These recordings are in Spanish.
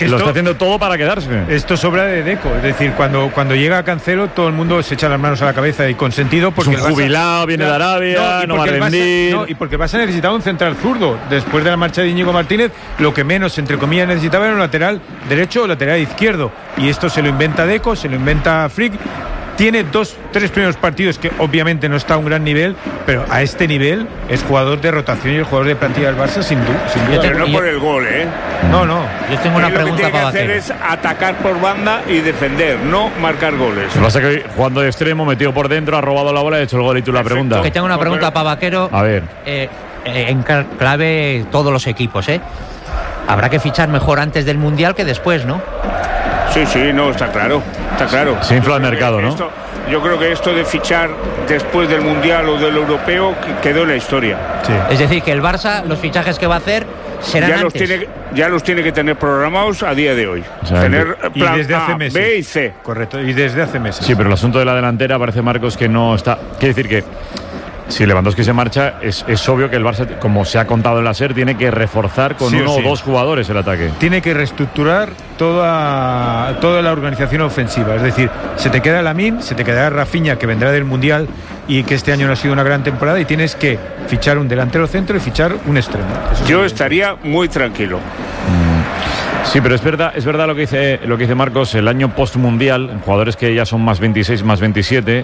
Lo está haciendo todo para quedarse. Esto sobra de Deco. Es decir, cuando llega Cancelo, todo el mundo se echa las manos a la cabeza y con sentido. Porque es un jubilado, viene de Arabia, no va a rendir. Y porque el Barça necesitaba un central zurdo. Después de la marcha de Íñigo Martínez, lo que menos, entre comillas, necesitaba era un lateral derecho o lateral izquierdo. Y esto se lo inventa Deco, se lo inventa Flick. Tiene 2-3 primeros partidos que obviamente no está a un gran nivel, pero a este nivel es jugador de rotación y el jugador de plantilla del Barça sin duda. Pero no por el gol, ¿eh? No. Yo tengo una pregunta para Vaquero. Lo que tiene que hacer es atacar por banda y defender, no marcar goles. Lo que pasa es que jugando de extremo, metido por dentro, ha robado la bola y ha hecho el gol. Y tú la pregunta. Que tengo una pregunta para Vaquero. A ver. En clave todos los equipos, ¿eh? Habrá que fichar mejor antes del Mundial que después, ¿no? Sí, no, está claro. Se infla el mercado, ¿no? Yo creo que esto de fichar después del Mundial o del Europeo quedó en la historia. Sí. Es decir, que el Barça, los fichajes que va a hacer serán antes. Ya los tiene que tener programados a día de hoy. O sea, tener plan desde hace meses. B y C. Correcto, y desde hace meses. Sí, pero el asunto de la delantera parece, Marcos, que no está... Quiere decir que si Lewandowski se marcha, es obvio que el Barça, como se ha contado en la SER, tiene que reforzar con uno o dos jugadores el ataque. Tiene que reestructurar toda la organización ofensiva. Es decir, se te queda Lamine, se te quedará Rafinha, que vendrá del Mundial y que este año no ha sido una gran temporada, y tienes que fichar un delantero centro y fichar un extremo. Yo estaría muy tranquilo. Sí, pero es verdad lo que dice Marcos. El año post-mundial, en jugadores que ya son más 26, más 27,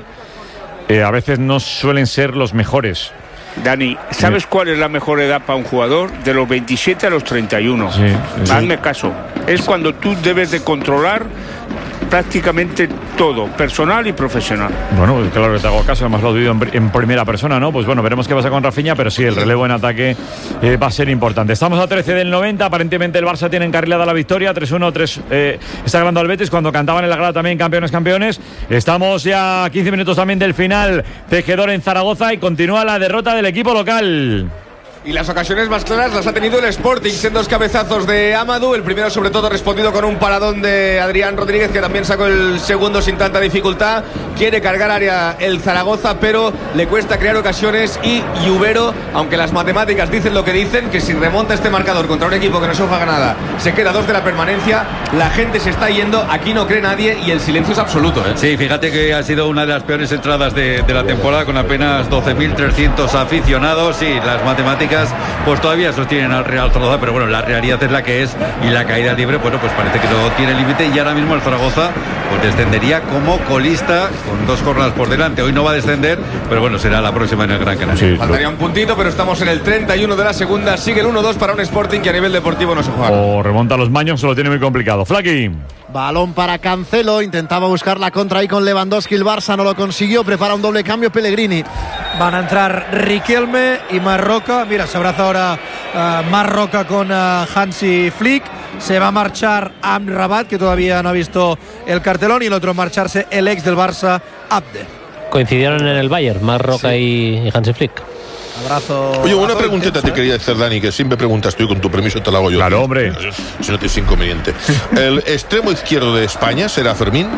a veces no suelen ser los mejores. Dani, ¿sabes cuál es la mejor edad para un jugador? De los 27 a los 31. Sí. Hazme caso. Es cuando tú debes de controlar prácticamente todo, personal y profesional. Bueno, claro que te hago caso, además lo he oído en primera persona, ¿no? Pues bueno, veremos qué pasa con Rafinha, pero sí, el relevo en ataque va a ser importante. Estamos a 13 del 90, aparentemente el Barça tiene encarrilada la victoria, 3-1, está ganando al Betis, cuando cantaban en la grada también campeones. Estamos ya a 15 minutos también del final, tejedor en Zaragoza, y continúa la derrota del equipo local. Y las ocasiones más claras las ha tenido el Sporting, en dos cabezazos de Amadou, el primero sobre todo respondido con un paradón de Adrián Rodríguez, que también sacó el segundo sin tanta dificultad. Quiere cargar área el Zaragoza, pero le cuesta crear ocasiones, y Lluvero, aunque las matemáticas dicen lo que dicen, que si remonta este marcador contra un equipo que no se juega nada, se queda 2 de la permanencia, la gente se está yendo, aquí no cree nadie y el silencio es absoluto, ¿eh? Sí, fíjate que ha sido una de las peores entradas de la temporada, con apenas 12.300 aficionados, y las matemáticas pues todavía sostienen al Real Zaragoza, pero bueno, la realidad es la que es, y la caída libre, bueno, pues parece que no tiene límite, y ahora mismo el Zaragoza pues descendería como colista con 2 jornadas por delante. Hoy no va a descender, pero bueno, será la próxima en el Gran Canaria. Sí, faltaría un puntito, pero estamos en el 31 de la segunda, sigue el 1-2 para un Sporting que a nivel deportivo no se juega. O remonta a los Maños, se lo tiene muy complicado. Flaky. Balón para Cancelo, intentaba buscar la contra ahí con Lewandowski, el Barça no lo consiguió, prepara un doble cambio Pellegrini. Van a entrar Riquelme y Marroca. Mira, se abraza ahora Marroca con Hansi Flick. Se va a marchar Amrabat, que todavía no ha visto el cartelón, y el otro marcharse el ex del Barça, Abde. Coincidieron en el Bayern, Marroca y Hansi Flick. Abrazo. Oye, una preguntita te quería hacer, Dani, que siempre preguntas tú, y con tu permiso te la hago yo. Claro, hombre. Si no tienes inconveniente. ¿El extremo izquierdo de España será Fermín?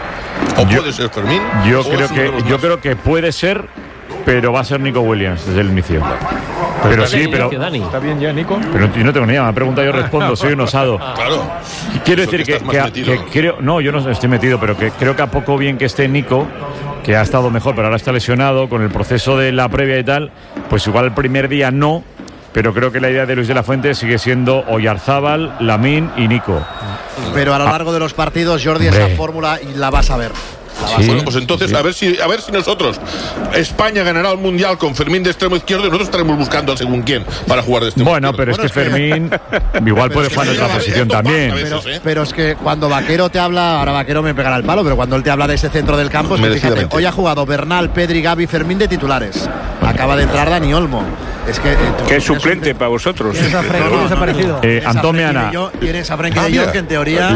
¿O puede ser Fermín? Yo creo que puede ser, pero va a ser Nico Williams desde el inicio. Pero sí, pero ¿está bien ya, Nico? Pero yo no tengo ni idea, me pregunta, yo respondo, soy un osado. Claro. Quiero decir que creo, no, yo no estoy metido, pero que creo que a poco bien que esté Nico, que ha estado mejor, pero ahora está lesionado con el proceso de la previa y tal, pues igual el primer día no, pero creo que la idea de Luis de la Fuente sigue siendo Oyarzábal, Lamine y Nico. Pero a lo largo de los partidos, Jordi, esa fórmula la vas a ver. Sí. Bueno, pues entonces a ver si nosotros, España ganará el Mundial con Fermín de extremo izquierdo, y nosotros estaremos buscando a según quién para jugar de extremo izquierdo. Pero es que Fermín igual puede jugar en otra posición también. Pero es que cuando Vaquero te habla, ahora Vaquero me pegará el palo, pero cuando él te habla de ese centro del campo, es que fíjate, hoy ha jugado Bernal, Pedri, Gavi, Fermín de titulares. Acaba de entrar Dani Olmo. Es que es suplente para vosotros. Antón Meana. Tienes a Frenkie de Jong, que en teoría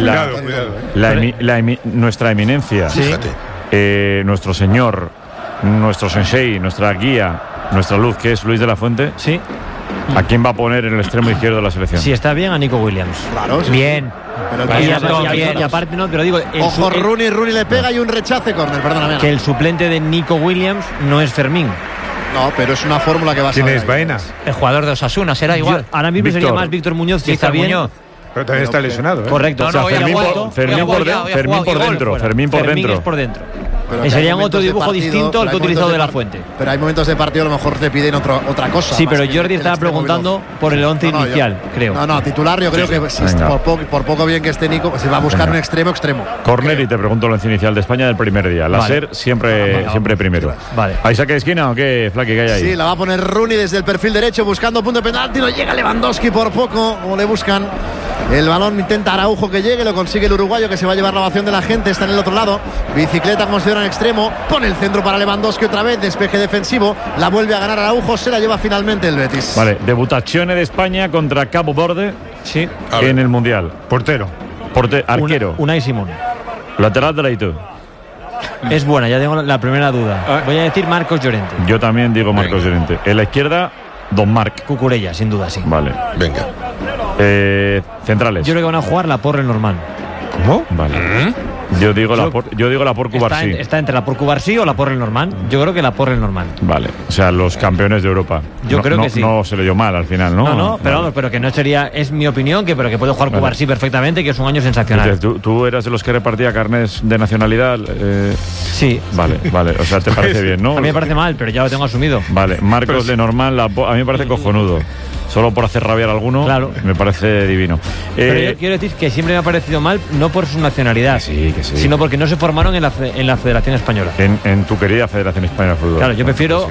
nuestra eminencia, nuestro señor, nuestro sensei, nuestra guía, nuestra luz, que es Luis de la Fuente. Sí. ¿A quién va a poner en el extremo izquierdo de la selección? Si está bien, a Nico Williams. Claro, sí. Bien. Pero y aparte no, pero digo, ojo, Rooney le pega y un rechace córner, perdóname. Que el suplente de Nico Williams no es Fermín. No, pero es una fórmula que va a ser. ¿Quién es Baena? El jugador de Osasuna será igual. Ahora mismo sería más Víctor Muñoz, si está bien. Pero también está lesionado, ¿eh? Correcto. O sea, Fermín por dentro. Fermín es por dentro. Sería otro dibujo distinto al que ha utilizado De La Fuente. Pero hay momentos de partido a lo mejor te piden otra cosa. Sí, pero Jordi estaba preguntando por el 11 inicial, creo. No, titular yo creo que por poco bien que esté Nico, se va a buscar un extremo. Corner, y te pregunto el 11 inicial de España del primer día. Láser siempre primero. Vale. ¿Hay saque de esquina o qué, Flaky, que hay ahí? Sí, la va a poner Rooney desde el perfil derecho buscando punto de penalti. No llega Lewandowski por poco, como le buscan. El balón intenta Araujo que llegue, lo consigue el uruguayo, que se va a llevar la ovación de la gente. Está en el otro lado. Bicicleta como si fuera en extremo. Pone el centro para Lewandowski otra vez. Despeje defensivo. La vuelve a ganar Araujo. Se la lleva finalmente el Betis. Vale, debutazione de España contra Cabo Verde. Sí. En el Mundial. Portero. Arquero. Unai Simón. Lateral derecho. Es buena, ya tengo la primera duda. Voy a decir Marcos Llorente. Yo también digo Marcos Llorente. En la izquierda, Don Marc. Cucurella, sin duda, sí. Vale. Venga. Centrales. Yo creo que van a jugar la Porre normal. ¿Cómo? Vale. Yo digo la por Cubarsí. Está entre la por Cubarsí o la por el normal. Yo creo que la por el normal. Vale. O sea, los campeones de Europa. Yo creo que sí. No se leyó mal al final, ¿no? No, pero vamos, pero que no sería, es mi opinión, pero que puede jugar Cubarsí perfectamente, que es un año sensacional. Entonces, ¿tú eras de los que repartía carnes de nacionalidad? Sí. Vale. O sea, te parece bien, ¿no? A mí me parece mal, pero ya lo tengo asumido. Vale. Marcos de normal, a mí me parece cojonudo. Solo por hacer rabiar a alguno, claro. Me parece divino. Pero yo quiero decir que siempre me ha parecido mal, no por su nacionalidad, que sí. Sino porque no se formaron en la Federación Española. En tu querida Federación Española de Fútbol. Claro, yo prefiero...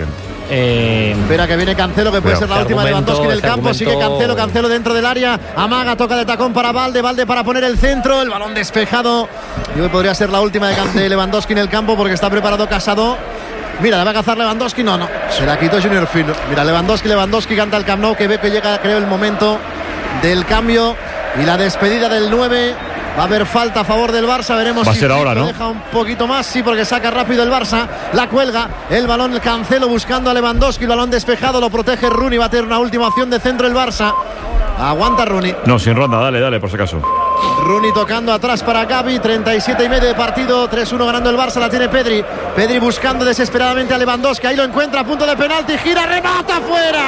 Espera que viene Cancelo, que puede ser la última de Lewandowski en el campo. Sigue Cancelo dentro del área. Amaga, toca de tacón para Valde para poner el centro. El balón despejado. Y hoy podría ser la última de Lewandowski en el campo porque está preparado Casado. Mira, ¿la va a cazar Lewandowski? No. Se la quitó Junior Fino. Mira, Lewandowski canta el Camp Nou, que ve que llega, creo, el momento del cambio y la despedida del 9. Va a haber falta a favor del Barça. Veremos si ahora, ¿no? Deja un poquito más, sí, porque saca rápido el Barça. La cuelga, el balón Cancelo buscando a Lewandowski. El balón despejado, lo protege Rooney. Va a tener una última opción de centro el Barça. Aguanta Rooney. No, sin ronda, dale, por si acaso. Rooney tocando atrás para Gavi, 37 y medio de partido, 3-1 ganando el Barça, la tiene Pedri buscando desesperadamente a Lewandowski, ahí lo encuentra a punto de penalti, gira, remata fuera.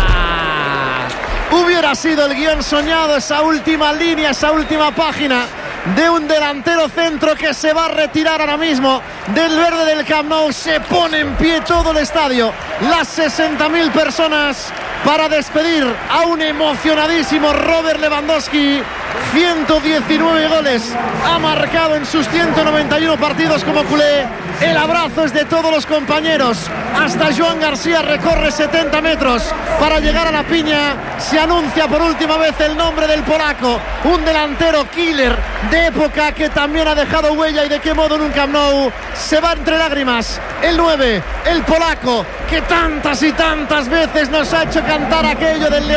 Hubiera sido el guión soñado, esa última línea, esa última página de un delantero centro que se va a retirar ahora mismo del verde del Camp Nou. Se pone en pie todo el estadio, las 60.000 personas, para despedir a un emocionadísimo Robert Lewandowski. 119 goles ha marcado en sus 191 partidos como culé. El abrazo es de todos los compañeros. Hasta Joan García recorre 70 metros para llegar a la piña. Se anuncia por última vez el nombre del polaco, un delantero killer de época que también ha dejado huella, y de qué modo en un Camp Nou. Se va entre lágrimas el 9, el polaco, que tantas y tantas veces nos ha hecho cantar aquello del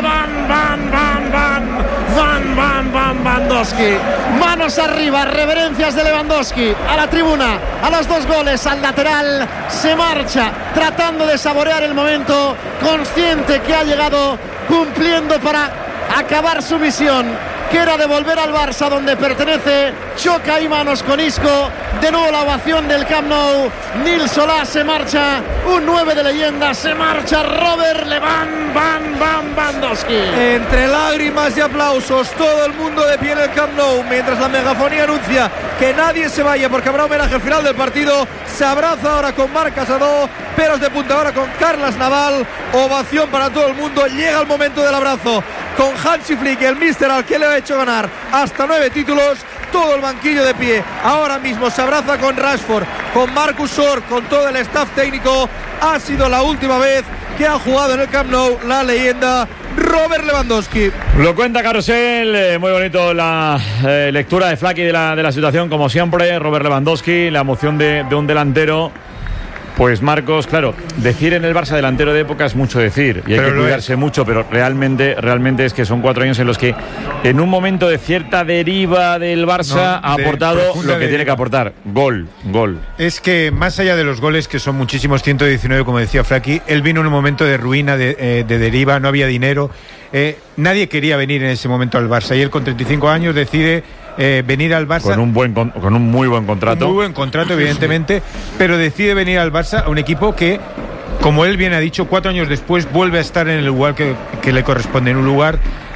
Lewandowski. Manos arriba, reverencias de Lewandowski a la tribuna, a los 2 goles, al lateral. Se marcha tratando de saborear el momento, consciente que ha llegado, cumpliendo para acabar su misión, que era de volver al Barça donde pertenece. Choca ahí manos con Isco. De nuevo la ovación del Camp Nou. Nil Solá se marcha, un 9 de leyenda. Se marcha Robert Lewandowski. Entre lágrimas y aplausos, todo el mundo de pie en el Camp Nou, mientras la megafonía anuncia que nadie se vaya porque habrá homenaje al final del partido. Se abraza ahora con Marc Casado, pelos de punta ahora con Carles Naval. Ovación para todo el mundo. Llega el momento del abrazo con Hansi Flick, el míster al que le ha hecho ganar hasta 9 títulos. Todo el banquillo de pie. Ahora mismo se abraza con Rashford, con Marcus Short, con todo el staff técnico. Ha sido la última vez que ha jugado en el Camp Nou la leyenda Robert Lewandowski. Lo cuenta Carrusel, muy bonito la lectura de Flaky de la situación, como siempre. Robert Lewandowski, la emoción de un delantero. Pues Marcos, claro, decir en el Barça delantero de época es mucho decir, y hay que cuidarse mucho, pero realmente es que son 4 años en los que en un momento de cierta deriva del Barça ha aportado lo que tiene que aportar, gol. Es que más allá de los goles, que son muchísimos, 119 como decía Flaky, él vino en un momento de ruina, de deriva, no había dinero, nadie quería venir en ese momento al Barça, y él con 35 años decide venir al Barça con un muy buen contrato. Muy buen contrato, evidentemente, pero decide venir al Barça, a un equipo que, como él bien ha dicho, 4 años después vuelve a estar en el lugar que le corresponde, en un lugar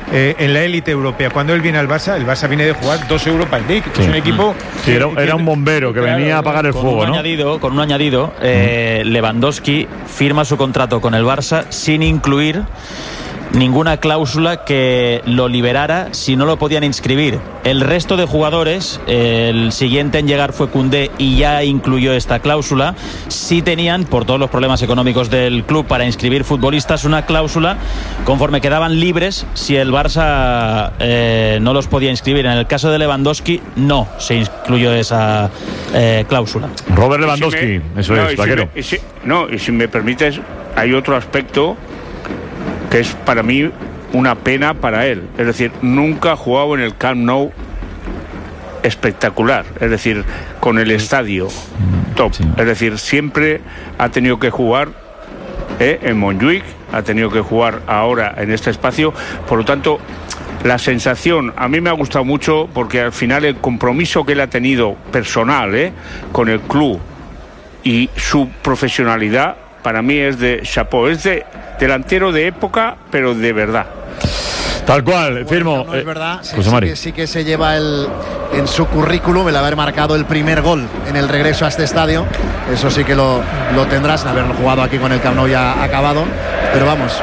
en la élite europea. Cuando él viene al Barça, el Barça viene de jugar 2 Europa League, que es un equipo... Sí, era un bombero que venía a apagar el fuego, ¿no? Con un añadido, Lewandowski firma su contrato con el Barça sin incluir ninguna cláusula que lo liberara si no lo podían inscribir. El resto de jugadores, el siguiente en llegar fue Koundé y ya incluyó esta cláusula. Sí tenían, por todos los problemas económicos del club, para inscribir futbolistas, una cláusula conforme quedaban libres si el Barça no los podía inscribir. En el caso de Lewandowski no se incluyó esa cláusula. Robert Lewandowski, eso es, vaquero. Y si me permites, hay otro aspecto que es para mí una pena para él. Es decir, nunca ha jugado en el Camp Nou espectacular, es decir, con el estadio top. Sí. Es decir, siempre ha tenido que jugar en Montjuic, ha tenido que jugar ahora en este espacio. Por lo tanto, la sensación a mí me ha gustado mucho, porque al final el compromiso que él ha tenido personal con el club y su profesionalidad, para mí es de chapeau, es de delantero de época, pero de verdad. Tal cual, firmo. No es verdad, sí que se lleva en su currículum el haber marcado el primer gol en el regreso a este estadio. Eso sí que lo tendrás, haberlo jugado aquí con el Camp Nou ya acabado. Pero vamos.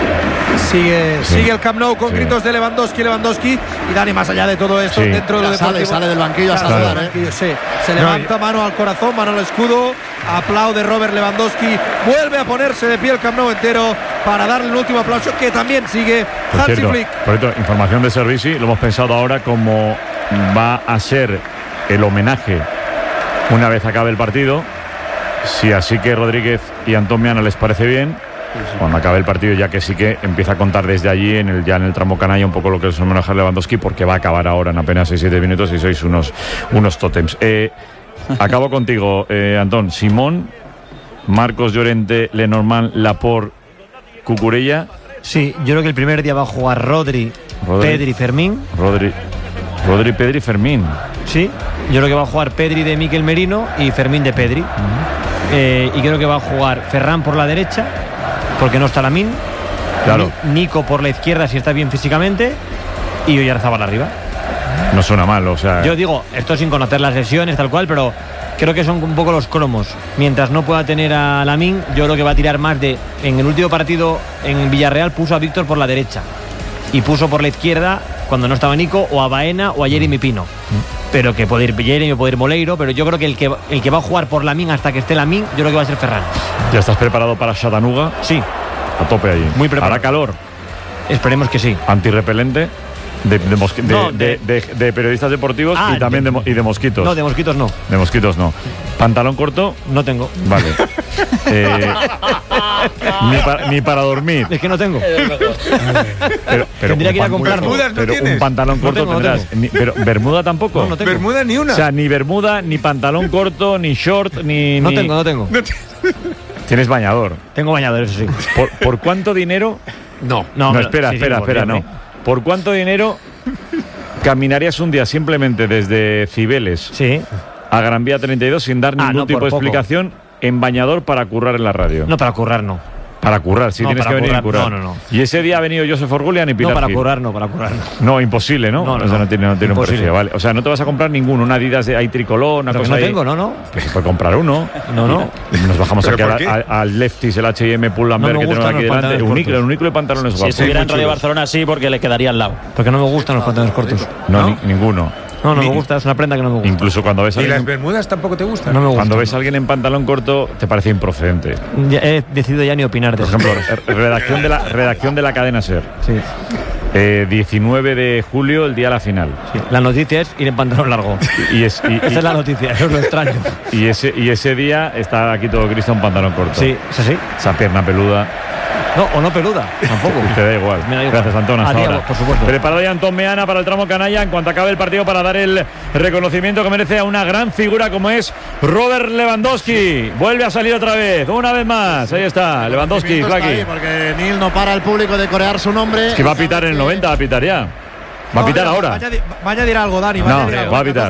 Sigue el Camp Nou con gritos de Lewandowski, y Dani, más allá de todo esto, dentro de lo deportivo, sale del banquillo a saludar. Se levanta, mano al corazón, mano al escudo, aplaude Robert Lewandowski, vuelve a ponerse de pie el Camp Nou entero para darle un último aplauso, que también sigue Hansi Flick. Por cierto, información de Servici, lo hemos pensado ahora cómo va a ser el homenaje una vez acabe el partido. Si así que Rodríguez y Antón Meana les parece bien, cuando acabe el partido, ya que sí que empieza a contar desde allí ya en el tramo canalla un poco lo que es homenaje a Lewandowski, porque va a acabar ahora en apenas 6-7 minutos y sois unos tótems. Acabo contigo, Antón. Simón, Marcos Llorente, Lenormand, Laporte, Cucurella. Sí, yo creo que el primer día va a jugar Rodri, Pedri, Fermín. Rodri, Pedri, Fermín. Sí, yo creo que va a jugar Pedri de Mikel Merino y Fermín de Pedri. Y creo que va a jugar Ferran por la derecha, porque no está Lamine. Claro. Nico por la izquierda, si está bien físicamente, y Oyarzabal arriba. No suena mal, o sea... Yo digo, esto sin conocer las lesiones, tal cual, pero creo que son un poco los cromos. Mientras no pueda tener a Lamine, yo creo que va a tirar más de... En el último partido en Villarreal puso a Víctor por la derecha y puso por la izquierda, cuando no estaba Nico, o a Baena o a Jeremy Pino. Pero que puede ir Jeremy o puede ir Moleiro, pero yo creo que el que va a jugar por Lamine hasta que esté Lamine, yo creo que va a ser Ferran. ¿Ya estás preparado para Chattanooga? Sí. A tope allí. Muy preparado. ¿Hará calor? Esperemos que sí. ¿Antirrepelente? De periodistas deportivos y también de mosquitos. No, de mosquitos no. De mosquitos no. ¿Pantalón corto? No tengo. Vale. Ni para dormir. Es que no tengo. Pero tendría que ir a comprarlo. Pero un pantalón corto tendrás. Pero ¿bermuda tampoco? No tengo. ¿Bermuda ni una? O sea, ni bermuda, ni pantalón corto, ni short, ni... No tengo. ¿Tienes bañador? Tengo bañador, eso sí. ¿Por cuánto dinero? No, espera, no. ¿Por cuánto dinero caminarías un día simplemente desde Cibeles a Gran Vía 32 sin dar ningún tipo de explicación en bañador para currar en la radio? No, para currar no. Para currar, sí, tienes que venir a currar. No. Y ese día ha venido Joseph Orgulian y Pilar No, para Gil. currar no. No, imposible, ¿no? O sea, no tiene un precio, ¿vale? O sea, no te vas a comprar ninguno, una Adidas de ahí tricolor, una cosa no ahí. tengo, no. Que se puede comprar uno. No. Nos bajamos aquí al Lefties, el H&M Pull&Bear que tenemos aquí delante. El único de pantalones guapos. Si estuviera en Radio Barcelona sí, porque le quedaría al lado. Porque no me gustan los pantalones cortos. No, ninguno. No me gusta, es una prenda que no me gusta. Incluso cuando ves a alguien... ¿Y las bermudas tampoco te gustan? No me gustan. Cuando ves a alguien en pantalón corto, te parece improcedente. Ya he decidido ya ni opinar de eso. Por ejemplo, redacción de la cadena SER. Sí. 19 de julio, el día de la final. Sí. La noticia es ir en pantalón largo. Esa es la noticia, eso es lo extraño. Y ese día está aquí todo Cristo en pantalón corto. Sí, es así. Esa pierna peluda. No, o no peluda, tampoco. Te da igual. Gracias, Antón. Hasta ahora. Por supuesto. Preparado ya Antón Meana para el tramo canalla en cuanto acabe el partido, para dar el reconocimiento que merece a una gran figura como es Robert Lewandowski. Vuelve a salir otra vez, una vez más. Ahí está, Lewandowski, Flaki. Porque Nil no para el público de corear su nombre. Es que va a pitar en el 90, va a pitar ya. Va a pitar ahora. Va a añadir algo, Dani. Va a pitar.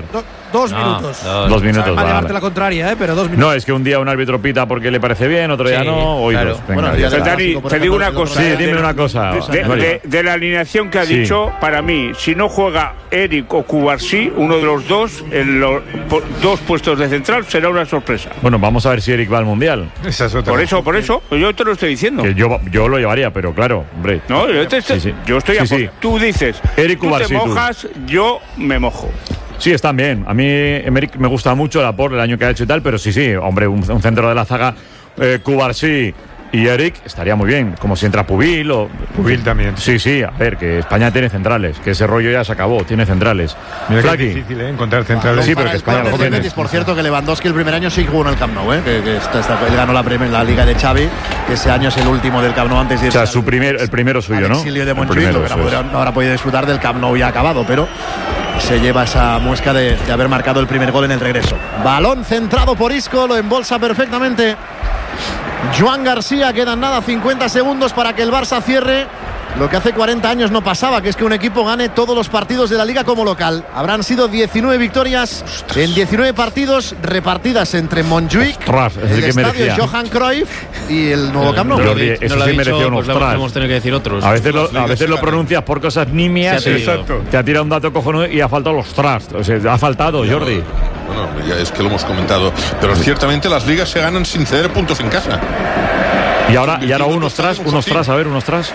2 minutos. 2 minutos. Para llevarte vale. la contraria, pero 2 minutos. No, es que un día un árbitro pita porque le parece bien, otro día no, hoy claro. dos. Venga, Dani, te digo una cosa. Sí, dime una cosa. De la alineación que ha Sí. dicho, para mí, si no juega Eric o Cubarsí, uno de los dos, en los dos puestos de central, será una sorpresa. Bueno, vamos a ver si Eric va al Mundial. Esa es otra. Por eso, yo te lo estoy diciendo. Que yo lo llevaría, pero claro, hombre. No, yo estoy a Sí, sí. Tú dices, Eric tú Cubarsí, te tú. mojas, yo me mojo. Sí, están bien. A mí Emerick me gusta mucho el año que ha hecho y tal, pero sí, hombre, un centro de la zaga, Cubarsí y Eric estaría muy bien, como si entra Pubil o... Pubil también. Sí, a ver, que España tiene centrales, que ese rollo ya se acabó, tiene centrales. Mira que Flaky. es difícil, encontrar centrales. Sí, pero que España lo tiene. Por cierto, que Lewandowski el primer año sí jugó en el Camp Nou, él ganó la Liga de Xavi, que ese año es el último del Camp Nou antes de O sea, el primero suyo, al ¿no? exilio de El Montjuic, primero, que eso es. ahora puede disfrutar del Camp Nou ya acabado, pero se lleva esa muesca de haber marcado el primer gol en el regreso. Balón centrado por Isco, lo embolsa perfectamente Joan García. Quedan 50 segundos para que el Barça cierre lo que hace 40 años no pasaba, que es que un equipo gane todos los partidos de la Liga como local. Habrán sido 19 victorias en 19 partidos repartidas entre Montjuic, Ostras, ese el que estadio merecía. Johan Cruyff y el nuevo Camp Nou. Jordi, eso sí mereció un ostras. Hemos tenido que decir otros. A veces lo pronuncias por cosas nimias. Se ha tenido. Exacto. Te ha tirado un dato cojonudo y ha faltado los tras. O sea, ha faltado, Jordi. Bueno, ya es que lo hemos comentado. Pero ciertamente las ligas se ganan sin ceder puntos en casa. Y ahora unos tras, a ver, unos tras.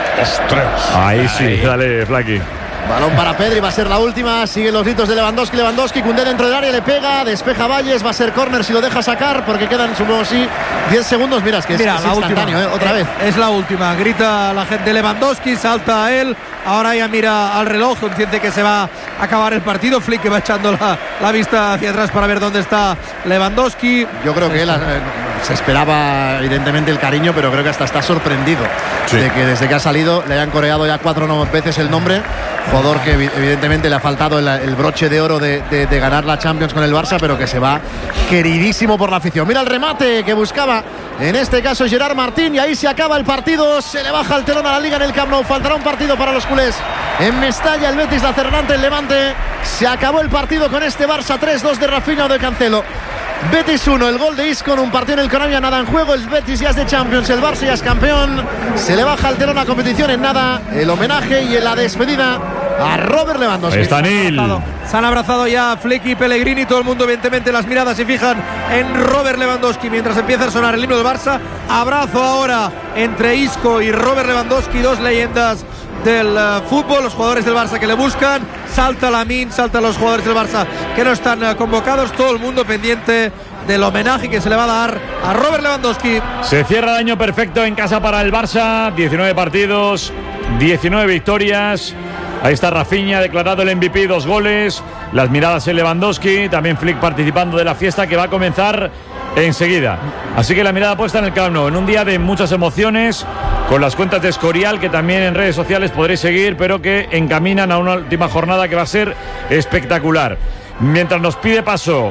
Ahí sí, dale, Flaky. Balón para Pedri, va a ser la última. Siguen los gritos de Lewandowski. Koundé dentro del área, le pega, despeja Valles. Va a ser córner si lo deja sacar, porque quedan, supongo, 10 segundos. Mira, es que es la instantáneo, última. otra vez. Es la última. Grita la gente de Lewandowski, salta a él. Ahora ya mira al reloj, consciente que se va a acabar el partido. Flick que va echando la vista hacia atrás para ver dónde está Lewandowski. Yo creo que él se esperaba evidentemente el cariño, pero creo que hasta está sorprendido de que desde que ha salido le hayan coreado ya 4 veces el nombre. Jugador que evidentemente le ha faltado el broche de oro de ganar la Champions con el Barça, pero que se va queridísimo por la afición. Mira el remate que buscaba en este caso Gerard Martín, y ahí se acaba el partido. Se le baja el telón a la Liga en el Camp Nou. Faltará un partido para los culés en Mestalla. El Betis la cerrará ante el Levante. Se acabó el partido con este Barça 3-2 de Rafinha o de Cancelo. Betis 1, el gol de Isco en un partido en el que no había nada en juego. El Betis ya es de Champions, el Barça ya es campeón. Se le baja el telón a competición en nada. El homenaje y la despedida a Robert Lewandowski. Está Nil. Se han abrazado ya Flick y Pellegrini. Todo el mundo, evidentemente, las miradas se fijan en Robert Lewandowski mientras empieza a sonar el himno del Barça. Abrazo ahora entre Isco y Robert Lewandowski, dos leyendas del fútbol, los jugadores del Barça que le buscan. Salta Lamine, saltan los jugadores del Barça que no están convocados. Todo el mundo pendiente del homenaje que se le va a dar a Robert Lewandowski. Se cierra el año perfecto en casa para el Barça. 19 partidos, 19 victorias. Ahí está Rafinha, declarado el MVP, 2 goles. Las miradas en Lewandowski. También Flick participando de la fiesta que va a comenzar enseguida. Así que la mirada puesta en el Camp Nou, en un día de muchas emociones, con las cuentas de Escorial, que también en redes sociales podréis seguir, pero que encaminan a una última jornada que va a ser espectacular. Mientras nos pide paso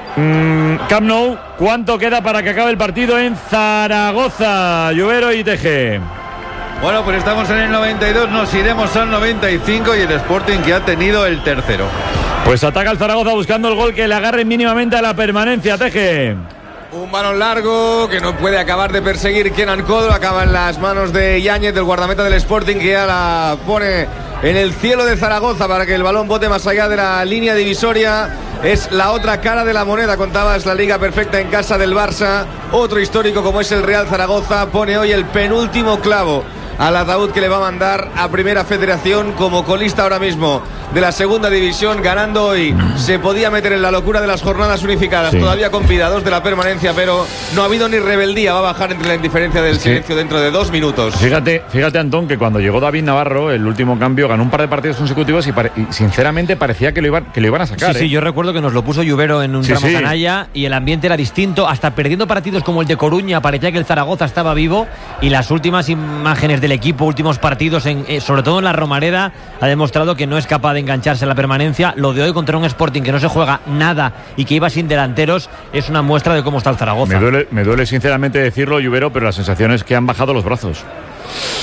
Camp Nou, ¿cuánto queda para que acabe el partido en Zaragoza? Lluvero y TG. Bueno, pues estamos en el 92, nos iremos al 95 y el Sporting que ha tenido el tercero. Pues ataca el Zaragoza buscando el gol que le agarre mínimamente a la permanencia, TG. Un balón largo que no puede acabar de perseguir Kenan Kodro. Acaba en las manos de Yáñez, del guardameta del Sporting, que ya la pone en el cielo de Zaragoza para que el balón bote más allá de la línea divisoria. Es la otra cara de la moneda. Contabas la liga perfecta en casa del Barça. Otro histórico como es el Real Zaragoza pone hoy el penúltimo clavo al ataúd que le va a mandar a Primera Federación como colista ahora mismo de la segunda división, ganando hoy. Se podía meter en la locura de las jornadas unificadas, sí, todavía con vida 2 de la permanencia, pero no ha habido ni rebeldía. Va a bajar entre la indiferencia del silencio dentro de 2 minutos. Fíjate, Antón, que cuando llegó David Navarro, el último cambio, ganó un par de partidos consecutivos y sinceramente parecía que lo iban a sacar. Sí, yo recuerdo que nos lo puso Lluvero en un tramo sí, canalla y el ambiente era distinto, hasta perdiendo partidos como el de Coruña parecía que el Zaragoza estaba vivo, y las últimas imágenes del equipo, últimos partidos, sobre todo en la Romareda, ha demostrado que no es capaz de engancharse en la permanencia. Lo de hoy contra un Sporting que no se juega nada y que iba sin delanteros es una muestra de cómo está el Zaragoza. Me duele sinceramente decirlo, Lluvero, pero la sensación es que han bajado los brazos.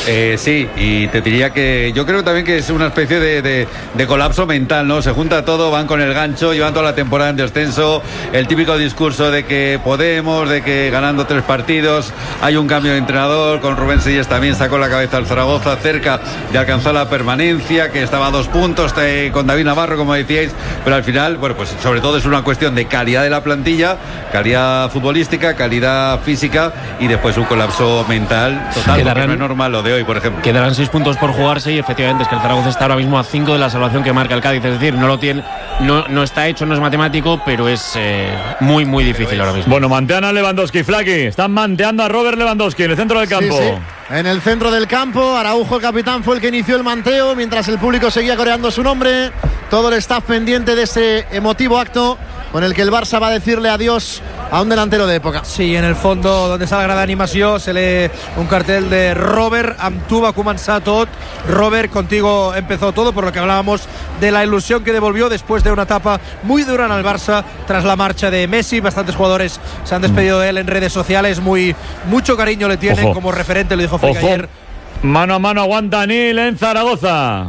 Sí, y te diría que yo creo también que es una especie de colapso mental, ¿no? Se junta todo, van con el gancho, llevan toda la temporada en descenso, el típico discurso de que podemos, de que ganando 3 partidos hay un cambio de entrenador, con Rubén Sellés también sacó la cabeza al Zaragoza cerca de alcanzar la permanencia, que estaba a 2 puntos con David Navarro, como decíais, pero al final, bueno, pues sobre todo es una cuestión de calidad de la plantilla, calidad futbolística, calidad física y después un colapso mental total, porque no es normal lo de hoy, por ejemplo. Quedarán 6 puntos por jugarse y efectivamente es que el Zaragoza está ahora mismo a 5 de la salvación que marca el Cádiz, es decir, no lo tiene, no está hecho, no es matemático, pero es muy muy difícil ahora mismo. Bueno, mantean a Lewandowski, Flaki, están manteando a Robert Lewandowski en el centro del campo. Sí. En el centro del campo, Araujo, el capitán, fue el que inició el manteo, mientras el público seguía coreando su nombre. Todo el staff pendiente de ese emotivo acto con el que el Barça va a decirle adiós a un delantero de época. Sí, en el fondo, donde está la grada d'animació, se lee un cartel de Robert, amb tu va començar tot. Robert, contigo empezó todo, por lo que hablábamos de la ilusión que devolvió después de una etapa muy dura en el Barça tras la marcha de Messi. Bastantes jugadores se han despedido de él en redes sociales, mucho cariño le tienen. Ojo. Como referente, lo dijo Flick ayer. Mano a mano aguanta Nil en Zaragoza.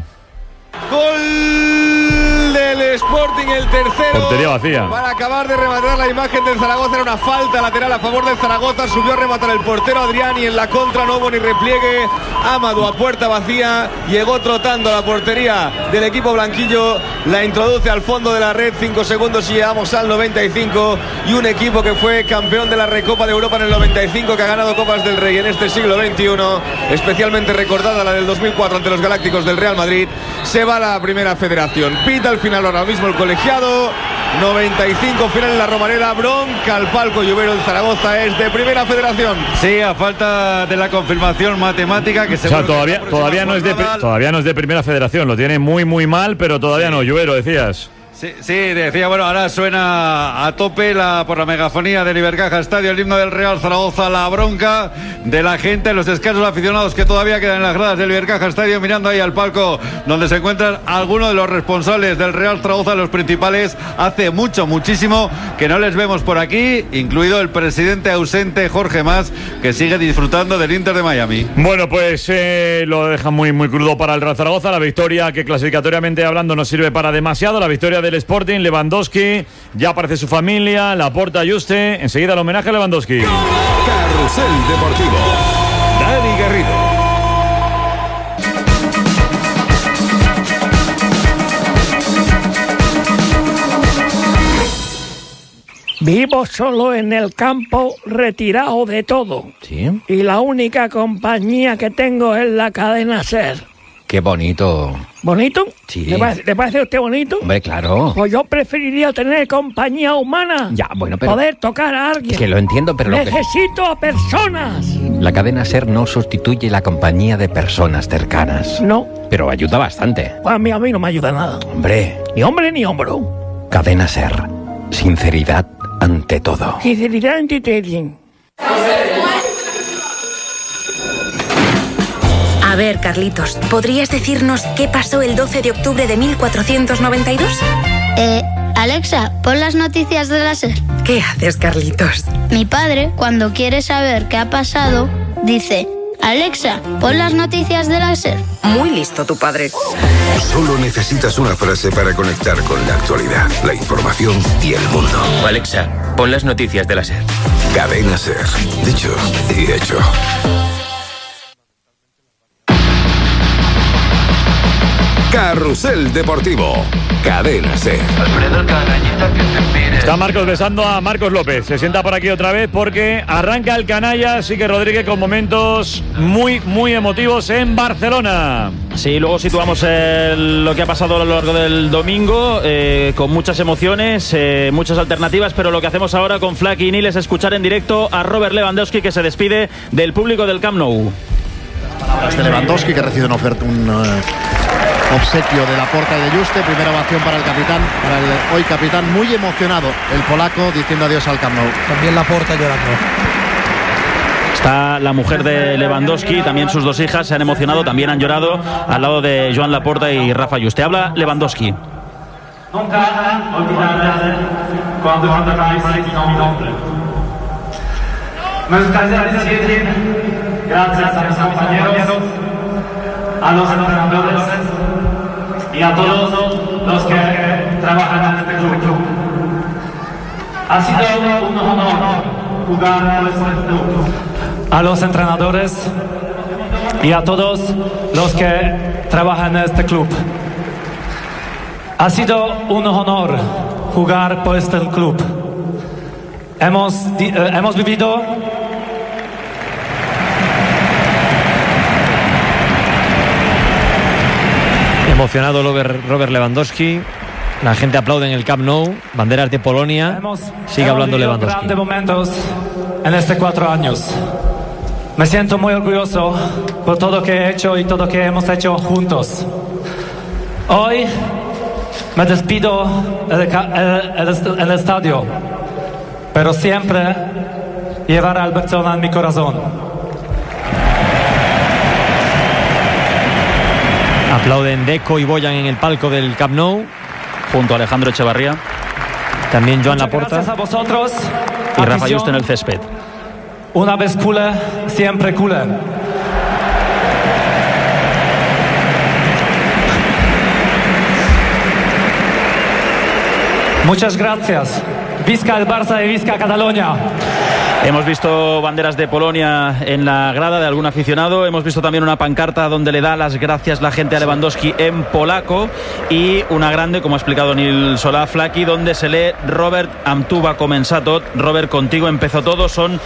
Gol del Sporting, el tercero. Portería vacía. Para acabar de rematar la imagen del Zaragoza, era una falta lateral a favor del Zaragoza. Subió a rematar el portero Adrián y en la contra no hubo ni repliegue. Amadou a puerta vacía, llegó trotando a la portería del equipo blanquillo, la introduce al fondo de la red. 5 segundos y llegamos al 95. Y un equipo que fue campeón de la Recopa de Europa en el 95, que ha ganado Copas del Rey en este siglo XXI, especialmente recordada la del 2004 ante los Galácticos del Real Madrid. Se va a la Primera Federación. Pita al final ahora mismo el colegiado. 95, final en la Romareda. Bronca al palco lluvero. El Zaragoza es de Primera Federación. Sí, a falta de la confirmación matemática que se... O sea, todavía no es de Primera Federación. Lo tiene muy muy mal, pero todavía no. Lluvero, decías. Sí, decía, bueno, ahora suena a tope por la megafonía del Ibercaja Estadio, el himno del Real Zaragoza, la bronca de la gente, los escasos aficionados que todavía quedan en las gradas del Ibercaja Estadio, mirando ahí al palco donde se encuentran algunos de los responsables del Real Zaragoza, los principales. Hace muchísimo que no les vemos por aquí, incluido el presidente ausente Jorge Mas, que sigue disfrutando del Inter de Miami. Bueno, pues lo dejan muy crudo para el Real Zaragoza. La victoria, que clasificatoriamente hablando no sirve para demasiado, la victoria del Sporting. Lewandowski, ya aparece su familia, Laporta, Juste. Enseguida el homenaje a Lewandowski. Carrusel Deportivo. Dani Garrido. Vivo solo en el campo, retirado de todo. ¿Sí? Y la única compañía que tengo es la cadena SER. Qué bonito. ¿Bonito? Sí. ¿Le parece a usted bonito? Hombre, claro. Pues yo preferiría tener compañía humana. Ya, bueno, pero... Poder tocar a alguien. Que lo entiendo, pero... Necesito a personas. La cadena SER no sustituye la compañía de personas cercanas. No. Pero ayuda bastante. Pues a mí no me ayuda nada. Hombre. Ni hombre ni hombro. Cadena SER. Sinceridad ante todo. Sinceridad ante todo. A ver, Carlitos, ¿podrías decirnos qué pasó el 12 de octubre de 1492? Alexa, pon las noticias de la SER. ¿Qué haces, Carlitos? Mi padre, cuando quiere saber qué ha pasado, dice: Alexa, pon las noticias de la SER. Muy listo tu padre. Solo necesitas una frase para conectar con la actualidad, la información y el mundo. Alexa, pon las noticias de la SER. Cadena SER. Dicho y hecho. Carrusel Deportivo. Cadena SER. Está Marcos besando a Marcos López. Se sienta por aquí otra vez porque arranca el canalla. Así que Rodríguez, con momentos muy emotivos en Barcelona. Sí, luego situamos lo que ha pasado a lo largo del domingo, con muchas emociones, muchas alternativas, pero lo que hacemos ahora con Flack y Nil es escuchar en directo a Robert Lewandowski, que se despide del público del Camp Nou. Palabras de Lewandowski, que recibe un obsequio de Laporta y de Juste. Primera ovación para el capitán, para el hoy capitán, muy emocionado el polaco, diciendo adiós al Camp Nou. También Laporta llorando. Está la mujer de Lewandowski, también sus 2 hijas se han emocionado, también han llorado al lado de Joan Laporta y Rafa Juste. Habla Lewandowski. Nunca olvidarás cuando habláis de mi nombre. Me gustaría decir gracias a mis compañeros a los entrenadores y a todos los que trabajan en este club. Ha sido un honor jugar por este club. A los entrenadores y a todos los que trabajan en este club. Ha sido un honor jugar por este club. Hemos vivido emocionado Robert Lewandowski. La gente aplaude en el Camp Nou. Banderas de Polonia. Sigue hablando Lewandowski. Grandes momentos en estos 4 años. Me siento muy orgulloso por todo lo que he hecho y todo lo que hemos hecho juntos. Hoy me despido en el estadio, pero siempre llevaré al Barcelona en mi corazón. Aplauden Deco y Boyan en el palco del Camp Nou, junto a Alejandro Echevarría. También Joan Laporta. Gracias a vosotros. Y Rafa Juste en el césped. Una vez culé, siempre culé. Muchas gracias. Visca el Barça y visca Cataluña. Hemos visto banderas de Polonia en la grada de algún aficionado. Hemos visto también una pancarta donde le da las gracias la gente a Lewandowski en polaco. Y una grande, como ha explicado Nil Solá-Flaki, donde se lee Robert, amb tu va començar tot. Robert, contigo empezó todo. Son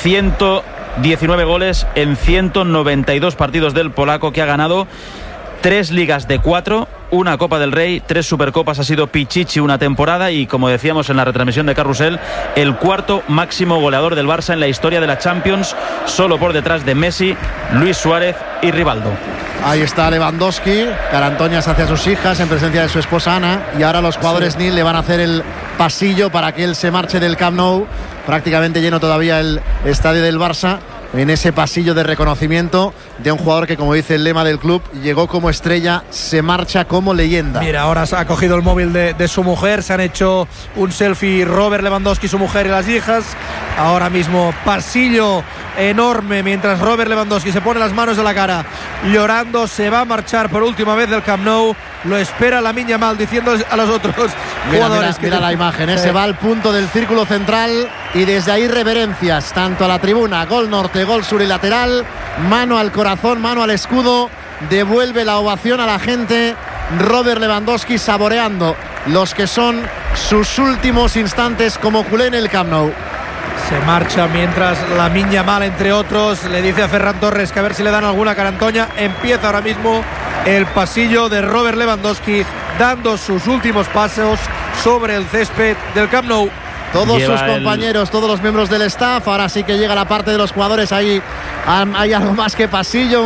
119 goles en 192 partidos del polaco, que ha ganado 3 ligas de 4, una Copa del Rey, 3 Supercopas. Ha sido Pichichi una temporada y, como decíamos en la retransmisión de Carrusel, el 4º máximo goleador del Barça en la historia de la Champions, solo por detrás de Messi, Luis Suárez y Rivaldo. Ahí está Lewandowski, carantoñas hacia sus hijas en presencia de su esposa Ana, y ahora los jugadores Nil le van a hacer el pasillo para que él se marche del Camp Nou. Prácticamente lleno todavía el estadio del Barça, en ese pasillo de reconocimiento de un jugador que, como dice el lema del club, llegó como estrella, se marcha como leyenda. Mira, ahora se ha cogido el móvil de su mujer, se han hecho un selfie Robert Lewandowski, su mujer y las hijas. Ahora mismo pasillo enorme, mientras Robert Lewandowski se pone las manos a la cara llorando, se va a marchar por última vez del Camp Nou. Lo espera Lamine Yamal diciendo a los otros jugadores. Mira la imagen, se va al punto del círculo central y desde ahí reverencias tanto a la tribuna, gol norte, gol sur y lateral, mano al corazón, mano al escudo, devuelve la ovación a la gente. Robert Lewandowski saboreando los que son sus últimos instantes como culé en el Camp Nou. Se marcha mientras Lamine Yamal, entre otros, le dice a Ferran Torres que a ver si le dan alguna carantoña. Empieza ahora mismo el pasillo de Robert Lewandowski, dando sus últimos pasos sobre el césped del Camp Nou. Todos sus compañeros, todos los miembros del staff. Ahora sí que llega la parte de los jugadores. Ahí hay algo más que pasillo,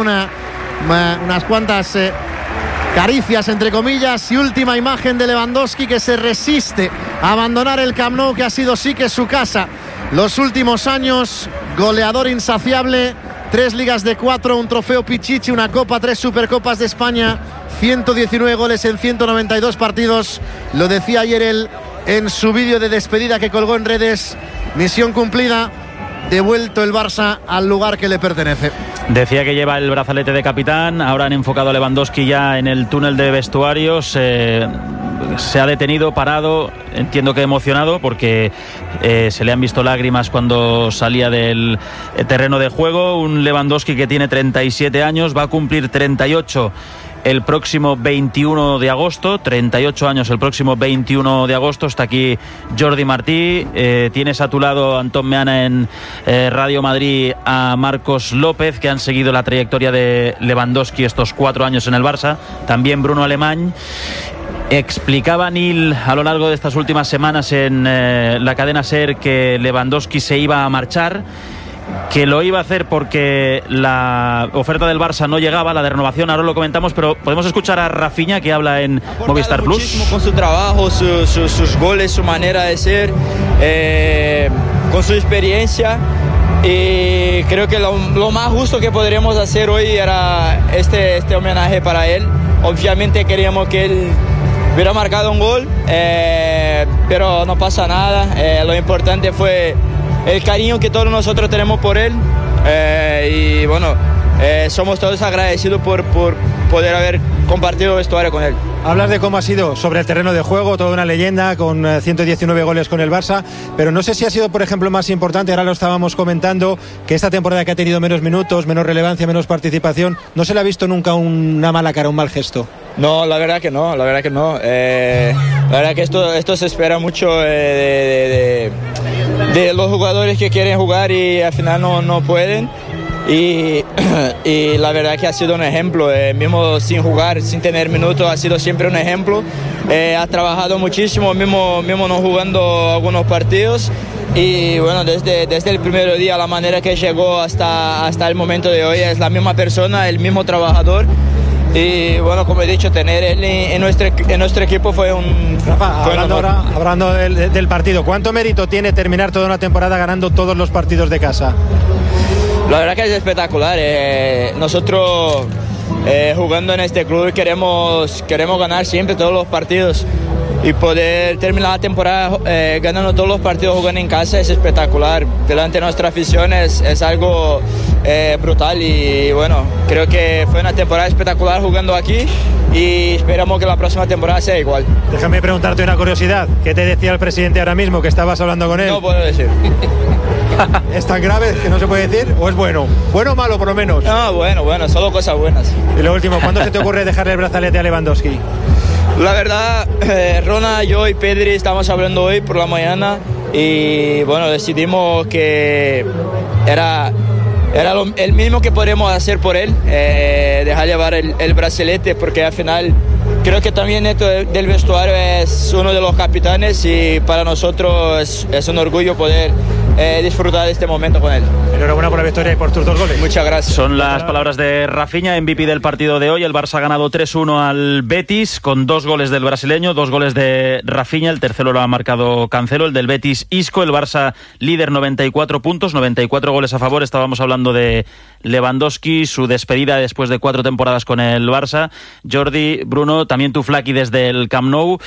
unas cuantas caricias entre comillas, y última imagen de Lewandowski, que se resiste a abandonar el Camp Nou, que ha sido sí que su casa los últimos años. Goleador insaciable, 3 ligas de 4, un trofeo Pichichi, una copa, 3 supercopas de España, 119 goles en 192 partidos. Lo decía ayer él en su vídeo de despedida que colgó en redes. Misión cumplida, devuelto el Barça al lugar que le pertenece. Decía que lleva el brazalete de capitán. Ahora han enfocado a Lewandowski ya en el túnel de vestuarios. Se ha detenido, parado, entiendo que emocionado, porque se le han visto lágrimas cuando salía del terreno de juego. Un Lewandowski que tiene 37 años, va a cumplir 38 el próximo 21 de agosto, 38 años el próximo 21 de agosto. Está aquí Jordi Martí, tienes a tu lado, Antón Meana, en Radio Madrid, a Marcos López, que han seguido la trayectoria de Lewandowski estos 4 años en el Barça, también Bruno Alemany. Explicaba Nil a lo largo de estas últimas semanas en la cadena SER que Lewandowski se iba a marchar, que lo iba a hacer porque la oferta del Barça no llegaba, la de renovación. Ahora lo comentamos, pero podemos escuchar a Rafinha, que habla en Movistar Plus. Muchísimo con su trabajo, sus goles, su manera de ser, con su experiencia, y creo que lo más justo que podríamos hacer hoy era este homenaje para él. Obviamente queríamos que él hubiera marcado un gol, pero no pasa nada. Lo importante fue el cariño que todos nosotros tenemos por él, y bueno, somos todos agradecidos por poder haber compartido vestuario con él. Hablas de cómo ha sido sobre el terreno de juego, toda una leyenda, con 119 goles con el Barça, pero no sé si ha sido, por ejemplo, más importante, ahora lo estábamos comentando, que esta temporada que ha tenido menos minutos, menos relevancia, menos participación, no se le ha visto nunca una mala cara, un mal gesto. No, la verdad que no. La verdad que esto se espera mucho de los jugadores que quieren jugar y al final no pueden. Y la verdad que ha sido un ejemplo, mismo sin jugar, sin tener minutos, ha sido siempre un ejemplo. Ha trabajado muchísimo, mismo no jugando algunos partidos. Y bueno, desde el primer día, la manera que llegó hasta el momento de hoy, es la misma persona, el mismo trabajador. Y bueno, como he dicho, tener él en nuestro equipo fue un... Rafa, hablando del partido, ¿cuánto mérito tiene terminar toda una temporada ganando todos los partidos de casa? La verdad que es espectacular. Nosotros jugando en este club queremos ganar siempre todos los partidos. Y poder terminar la temporada ganando todos los partidos jugando en casa es espectacular. Delante de nuestra afición es algo brutal. Y bueno, creo que fue una temporada espectacular jugando aquí. Y esperamos que la próxima temporada sea igual. Déjame preguntarte una curiosidad. ¿Qué te decía el presidente ahora mismo que estabas hablando con él? No puedo decir. ¿Es tan grave que no se puede decir o es bueno? ¿Bueno o malo por lo menos? No, bueno, solo cosas buenas. Y lo último, ¿cuándo se te ocurre dejarle el brazalete a Lewandowski? La verdad, Rona, yo y Pedri estamos hablando hoy por la mañana y bueno, decidimos que era el mismo que podemos hacer por él, dejar llevar el brazalete, porque al final creo que también esto del vestuario es uno de los capitanes y para nosotros es un orgullo poder disfrutar de este momento con él. Enhorabuena por la victoria y por tus 2 goles. Muchas gracias. Son las palabras de Rafinha, MVP del partido de hoy. El Barça ha ganado 3-1 al Betis con 2 goles del brasileño, 2 goles de Rafinha. El tercero lo ha marcado Cancelo, el del Betis Isco. El Barça líder, 94 puntos, 94 goles a favor. Estábamos hablando de Lewandowski, su despedida después de 4 temporadas con el Barça. Jordi, Bruno, también tu Flaki desde el Camp Nou.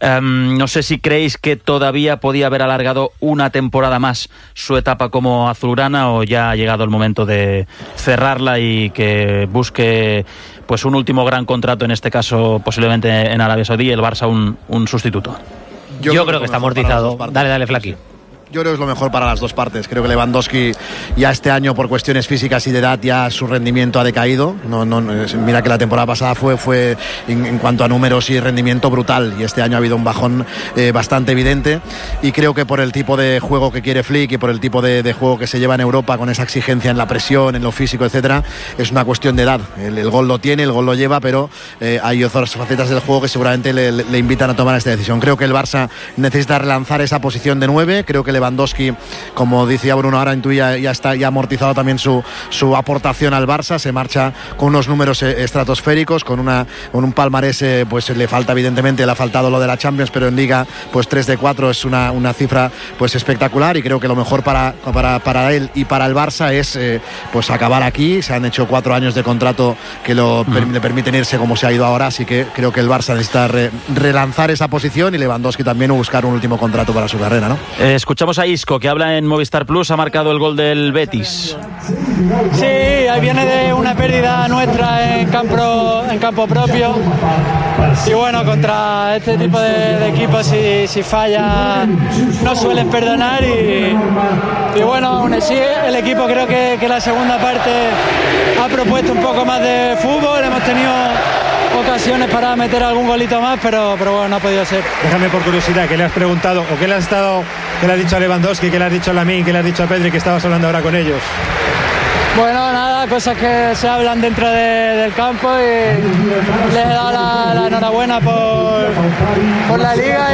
No sé si creéis que todavía podía haber alargado una temporada más su etapa como azulgrana o ya ha llegado el momento de cerrarla y que busque pues un último gran contrato, en este caso posiblemente en Arabia Saudí, el Barça un sustituto. Yo creo que está amortizado. Dale, Flaki. Yo creo que es lo mejor para las dos partes. Creo que Lewandowski ya este año, por cuestiones físicas y de edad, ya su rendimiento ha decaído. Mira que la temporada pasada fue en cuanto a números y rendimiento brutal, y este año ha habido un bajón bastante evidente, y creo que por el tipo de juego que quiere Flick y por el tipo de juego que se lleva en Europa, con esa exigencia en la presión, en lo físico, etcétera, es una cuestión de edad. El gol lo tiene, el gol lo lleva, pero hay otras facetas del juego que seguramente le invitan a tomar esta decisión. Creo que el Barça necesita relanzar esa posición de 9. Creo que Lewandowski, como decía Bruno, ahora intuía, ya ha amortizado también su aportación al Barça. Se marcha con unos números estratosféricos, con un palmarés, pues le falta, evidentemente le ha faltado lo de la Champions, pero en Liga pues 3 de 4 es una cifra pues espectacular, y creo que lo mejor para él y para el Barça es pues acabar aquí. Se han hecho 4 años de contrato que le permiten irse como se ha ido ahora, así que creo que el Barça necesita relanzar esa posición, y Lewandowski también buscar un último contrato para su carrera, ¿no? Escuchamos a Isco, que habla en Movistar Plus, ha marcado el gol del Betis. Sí, ahí viene de una pérdida nuestra en campo propio, y bueno, contra este tipo de equipos si falla no suelen perdonar, y bueno, aún así el equipo creo que la segunda parte ha propuesto un poco más de fútbol, hemos tenido ocasiones para meter algún golito más, pero bueno, no ha podido ser. Déjame, por curiosidad, ¿qué le has preguntado o qué le has dicho a Lewandowski, qué le has dicho a Lamine, qué le has dicho a Pedri, que estabas hablando ahora con ellos? Bueno, nada, cosas que se hablan dentro del campo, y les he dado la enhorabuena por la liga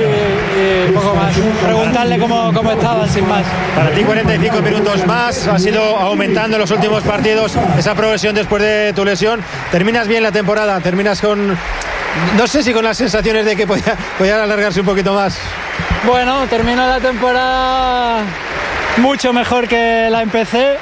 y poco más. Preguntarle cómo estaban, sin más. Para ti 45 minutos más, has ido aumentando en los últimos partidos esa progresión después de tu lesión. Terminas bien la temporada, terminas con, no sé si con las sensaciones de que podía alargarse un poquito más. Bueno, termino la temporada mucho mejor que la empecé,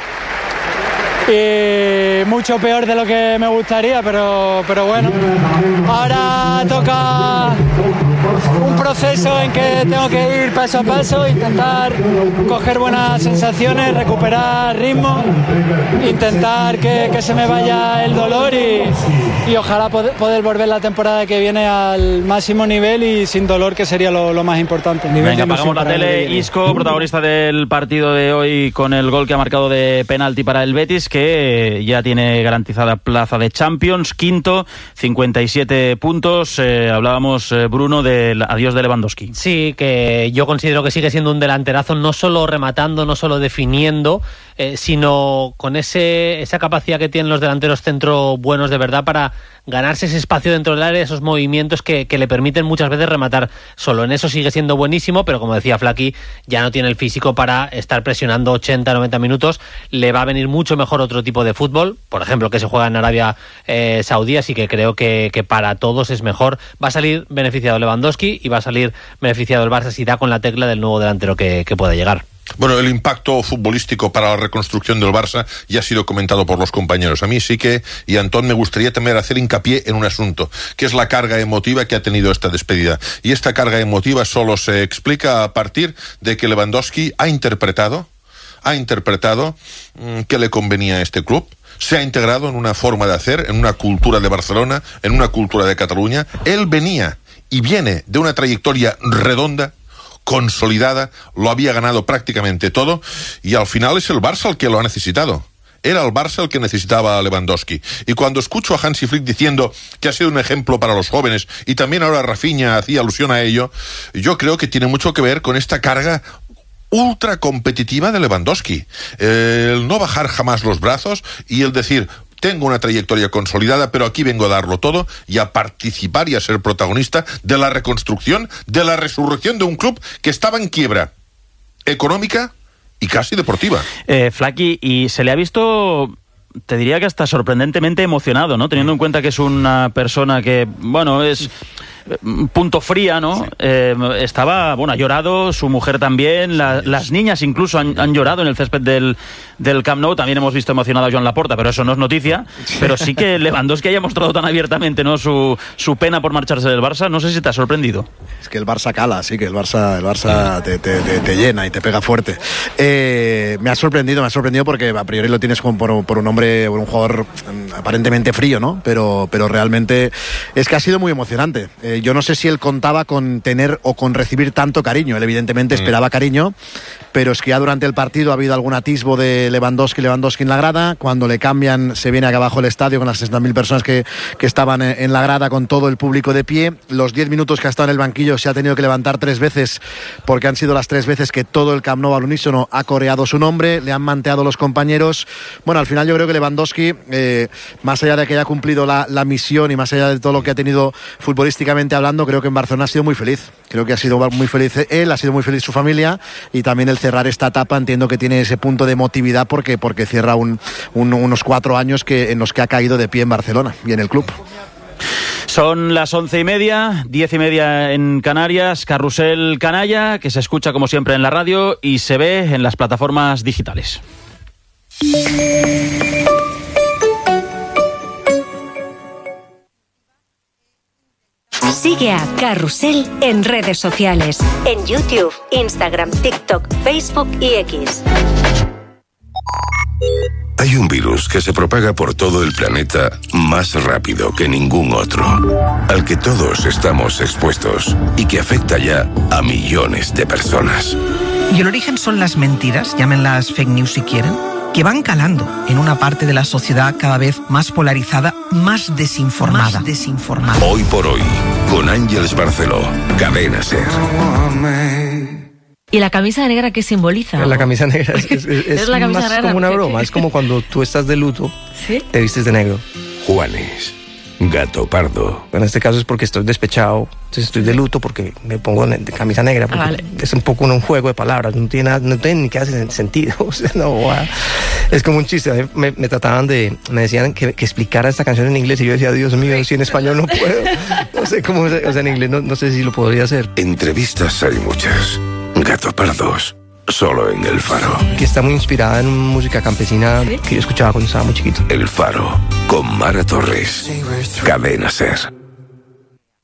y mucho peor de lo que me gustaría, pero bueno, ahora toca un proceso en que tengo que ir paso a paso, intentar coger buenas sensaciones, recuperar ritmo, intentar que se me vaya el dolor y ojalá poder volver la temporada que viene al máximo nivel y sin dolor, que sería lo más importante. Venga, apagamos la tele. Isco, protagonista del partido de hoy con el gol que ha marcado de penalti para el Betis, que ya tiene garantizada plaza de Champions, quinto, 57 puntos. Hablábamos, Bruno, del adiós de Lewandowski. Sí, que yo considero que sigue siendo un delanterazo, no solo rematando, no solo definiendo, sino con esa capacidad que tienen los delanteros centro buenos de verdad para ganarse ese espacio dentro del área, esos movimientos que le permiten muchas veces rematar solo. En eso sigue siendo buenísimo, pero como decía Flaqui, ya no tiene el físico para estar presionando 80, 90 minutos. Le va a venir mucho mejor otro tipo de fútbol, por ejemplo, que se juega en Arabia Saudí, así que creo que para todos es mejor. Va a salir beneficiado Lewandowski y va a salir beneficiado el Barça si da con la tecla del nuevo delantero que pueda llegar. Bueno, el impacto futbolístico para la reconstrucción del Barça ya ha sido comentado por los compañeros. A mí sí que, y Antón, me gustaría también hacer hincapié en un asunto, que es la carga emotiva que ha tenido esta despedida. Y esta carga emotiva solo se explica a partir de que Lewandowski ha interpretado que le convenía a este club. Se ha integrado en una forma de hacer, en una cultura de Barcelona, en una cultura de Cataluña. Él venía y viene de una trayectoria redonda, consolidada, lo había ganado prácticamente todo, y al final es el Barça el que lo ha necesitado. Era el Barça el que necesitaba a Lewandowski. Y cuando escucho a Hansi Flick diciendo que ha sido un ejemplo para los jóvenes, y también ahora Rafinha hacía alusión a ello, yo creo que tiene mucho que ver con esta carga ultra competitiva de Lewandowski. El no bajar jamás los brazos y el decir: tengo una trayectoria consolidada, pero aquí vengo a darlo todo y a participar y a ser protagonista de la reconstrucción, de la resurrección de un club que estaba en quiebra económica y casi deportiva. Flaqui, y se le ha visto, te diría que hasta sorprendentemente emocionado, ¿no? Teniendo en cuenta que es una persona que, bueno, es punto fría, ¿no? Sí. Estaba, bueno, ha llorado, su mujer también, las niñas incluso han llorado en el césped del Camp Nou. También hemos visto emocionado a Joan Laporta, pero eso no es noticia. Pero sí que Lewandowski haya mostrado tan abiertamente, ¿no?, su pena por marcharse del Barça. No sé si te ha sorprendido. Es que el Barça cala, sí, que el Barça te llena y te pega fuerte. Me ha sorprendido porque a priori lo tienes como por un hombre, por un jugador aparentemente frío, ¿no? Pero realmente es que ha sido muy emocionante. Yo no sé si él contaba con tener o con recibir tanto cariño. Él evidentemente esperaba cariño, pero es que ya durante el partido ha habido algún atisbo de Lewandowski en la grada. Cuando le cambian, se viene acá abajo el estadio con las 60.000 personas que estaban en la grada, con todo el público de pie. Los 10 minutos que ha estado en el banquillo se ha tenido que levantar 3 veces, porque han sido las 3 veces que todo el Camp Nou al unísono ha coreado su nombre, le han manteado los compañeros. Bueno, al final yo creo que Lewandowski, más allá de que haya cumplido la misión y más allá de todo lo que ha tenido futbolísticamente hablando, creo que en Barcelona ha sido muy feliz. Creo que ha sido muy feliz él, ha sido muy feliz su familia, y también el cerrar esta etapa entiendo que tiene ese punto de emotividad porque cierra unos 4 años en los que ha caído de pie en Barcelona y en el club. Son las 11:30, 10:30 en Canarias. Carrusel Canalla, que se escucha como siempre en la radio y se ve en las plataformas digitales. Sigue a Carrusel en redes sociales, en YouTube, Instagram, TikTok, Facebook y X. Hay un virus que se propaga por todo el planeta más rápido que ningún otro, al que todos estamos expuestos y que afecta ya a millones de personas. Y el origen son las mentiras, llámenlas fake news si quieren, que van calando en una parte de la sociedad cada vez más polarizada, más desinformada. Hoy por hoy, con Ángeles Barceló, Cadena SER. ¿Y la camisa negra qué simboliza? La camisa negra es la camisa más negra, como una broma. Es como cuando tú estás de luto, ¿sí?, te vistes de negro. Juanes, Gato Pardo. En este caso es porque estoy despechado, entonces estoy de luto porque me pongo de camisa negra, porque vale, es un poco un juego de palabras, no tiene ni que hacer sentido. O sea, no, es como un chiste. Me me decían que explicara esta canción en inglés y yo decía, Dios mío, si en español no puedo. No sé cómo, o sea, en inglés no sé si lo podría hacer. Entrevistas hay muchas. Gato Pardos, solo en El Faro. Que está muy inspirada en música campesina que yo escuchaba cuando estaba muy chiquito. El Faro, con Mara Torres. Cadena SER.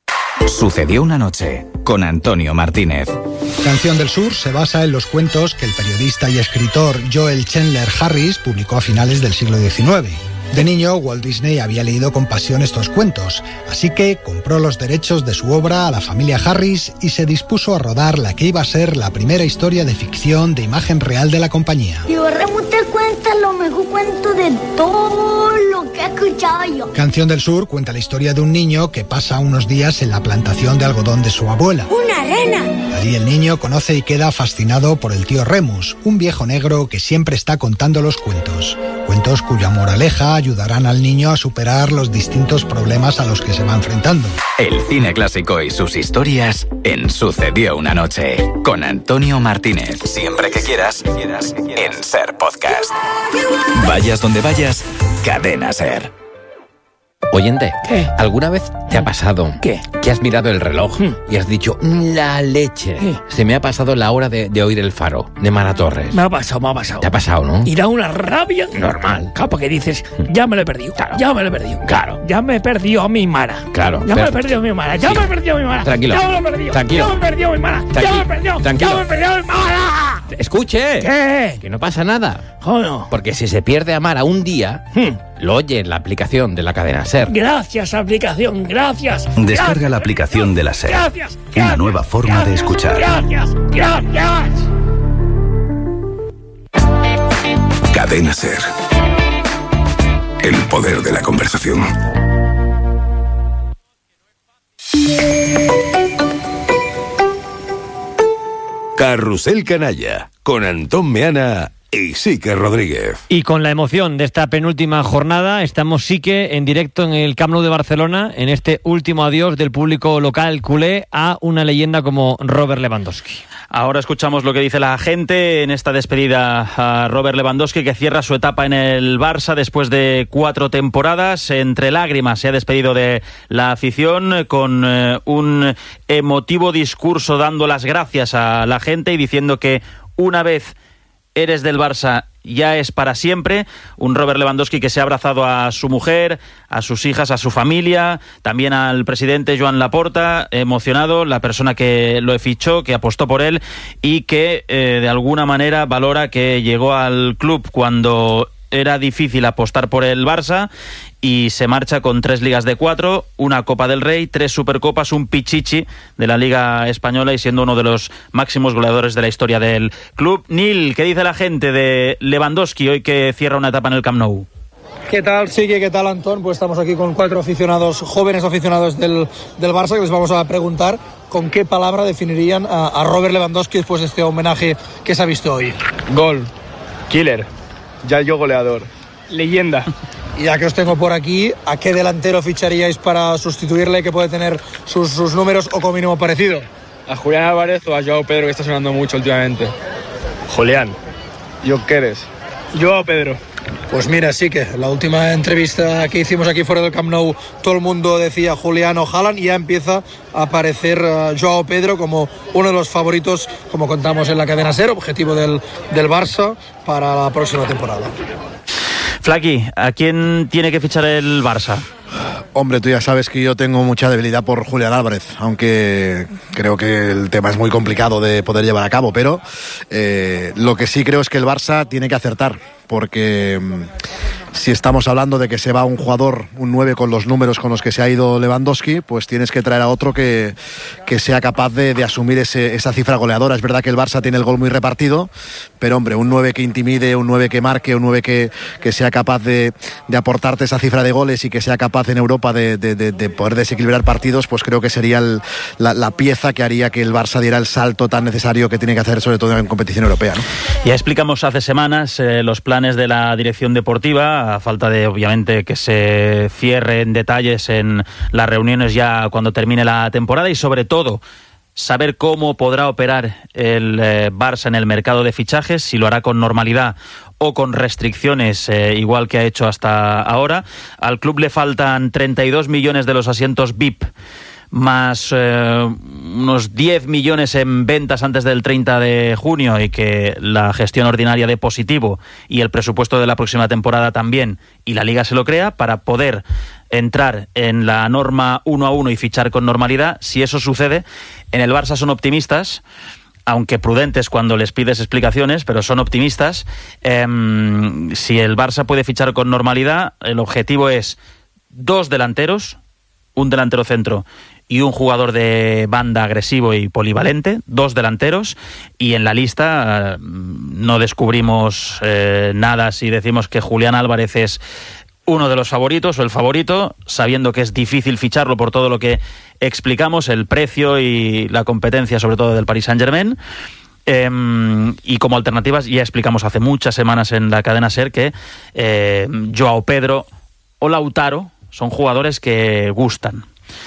Sucedió una noche con Antonio Martínez. Canción del Sur se basa en los cuentos que el periodista y escritor Joel Chandler Harris publicó a finales del siglo XIX. De niño, Walt Disney había leído con pasión estos cuentos, así que compró los derechos de su obra a la familia Harris y se dispuso a rodar la que iba a ser la primera historia de ficción de imagen real de la compañía. Tío Remo te cuenta lo mejor cuento de todo lo que he escuchado yo. Canción del Sur cuenta la historia de un niño que pasa unos días en la plantación de algodón de su abuela. ¡Una rana! Allí el niño conoce y queda fascinado por el tío Remus, un viejo negro que siempre está contando los cuentos. Cuentos cuya moraleja ayudarán al niño a superar los distintos problemas a los que se va enfrentando. El cine clásico y sus historias en Sucedió una noche con Antonio Martínez. Siempre que quieras en Ser Podcast. Vayas donde vayas, Cadena Ser. Oyente, ¿qué? ¿Alguna vez te ha pasado ¿qué? Que has mirado el reloj y has dicho, la leche? ¿Qué? Se me ha pasado la hora de oír El Faro, de Mara Torres. Me ha pasado. ¿Te ha pasado, no? Y da una rabia. Normal. Claro, porque dices, ya me lo he perdido. Claro. Ya me lo he perdido. Claro. Ya me he perdido a mi Mara. Claro. Ya me he perdido a mi Mara. Ya me he perdido a mi Mara. Tranquilo. Ya me lo he perdido. Tranquilo. Ya me he perdido a mi Mara. Ya me he perdido. Tranquilo. Ya me he perdido a mi Mara. Escuche. ¿Qué? Que no pasa nada. Joder. Porque si se pierde a Mara un día, lo oye en la aplicación de la cadena SER. Gracias, aplicación. Gracias. Descarga la aplicación de la SER. Gracias. Una nueva forma de escuchar. Gracias. Cadena SER. El poder de la conversación. Carrusel Canalla, con Antón Meana y Sique Rodríguez. Y con la emoción de esta penúltima jornada, estamos Sique en directo en el Camp Nou de Barcelona, en este último adiós del público local culé a una leyenda como Robert Lewandowski. Ahora escuchamos lo que dice la gente en esta despedida a Robert Lewandowski, que cierra su etapa en el Barça después de 4 temporadas. Entre lágrimas se ha despedido de la afición con un emotivo discurso dando las gracias a la gente y diciendo que una vez eres del Barça ya es para siempre. Un Robert Lewandowski que se ha abrazado a su mujer, a sus hijas, a su familia, también al presidente Joan Laporta, emocionado, la persona que lo fichó, que apostó por él y que de alguna manera valora que llegó al club cuando era difícil apostar por el Barça y se marcha con 3 ligas de 4, una Copa del Rey, 3 Supercopas, un Pichichi de la Liga Española y siendo uno de los máximos goleadores de la historia del club. Nil, ¿qué dice la gente de Lewandowski hoy que cierra una etapa en el Camp Nou? ¿Qué tal, Sigue? ¿Qué tal, Antón? Pues estamos aquí con 4 aficionados, jóvenes aficionados del Barça, que les vamos a preguntar con qué palabra definirían a Robert Lewandowski después de este homenaje que se ha visto hoy. Gol, killer, ya yo goleador, leyenda. Y ya que os tengo por aquí, ¿a qué delantero ficharíais para sustituirle, que puede tener sus números o como mínimo parecido? ¿A Julián Álvarez o a Joao Pedro, que está sonando mucho últimamente? Julián. ¿Yo qué eres? Joao Pedro. Pues mira, sí que la última entrevista que hicimos aquí fuera del Camp Nou, todo el mundo decía Julián o Haaland y ya empieza a aparecer Joao Pedro como uno de los favoritos, como contamos en la cadena SER, objetivo del Barça para la próxima temporada. Flaqui, ¿a quién tiene que fichar el Barça? Hombre, tú ya sabes que yo tengo mucha debilidad por Julián Álvarez, aunque creo que el tema es muy complicado de poder llevar a cabo, pero lo que sí creo es que el Barça tiene que acertar, porque si estamos hablando de que se va un jugador, un 9 con los números con los que se ha ido Lewandowski, pues tienes que traer a otro que sea capaz de asumir esa cifra goleadora. Es verdad que el Barça tiene el gol muy repartido, pero hombre, un 9 que intimide, un 9 que marque, un 9 que sea capaz de aportarte esa cifra de goles y que sea capaz en Europa de poder desequilibrar partidos, pues creo que sería la pieza que haría que el Barça diera el salto tan necesario que tiene que hacer, sobre todo en competición europea, ¿no? Ya explicamos hace semanas los planes de la dirección deportiva, a falta de, obviamente, que se cierren detalles en las reuniones ya cuando termine la temporada y, sobre todo, saber cómo podrá operar el Barça en el mercado de fichajes, si lo hará con normalidad o con restricciones, igual que ha hecho hasta ahora. Al club le faltan 32 millones de los asientos VIP, más unos 10 millones en ventas antes del 30 de junio y que la gestión ordinaria de positivo y el presupuesto de la próxima temporada también, y la Liga se lo crea, para poder entrar en la norma 1-1 y fichar con normalidad. Si eso sucede, en el Barça son optimistas, aunque prudentes cuando les pides explicaciones, pero son optimistas. Si el Barça puede fichar con normalidad, el objetivo es 2 delanteros, un delantero centro y un jugador de banda agresivo y polivalente, 2 delanteros, y en la lista no descubrimos nada si decimos que Julián Álvarez es uno de los favoritos o el favorito, sabiendo que es difícil ficharlo por todo lo que explicamos, el precio y la competencia sobre todo del Paris Saint-Germain. Y como alternativas ya explicamos hace muchas semanas en la cadena SER que Joao Pedro o Lautaro son jugadores que gustan.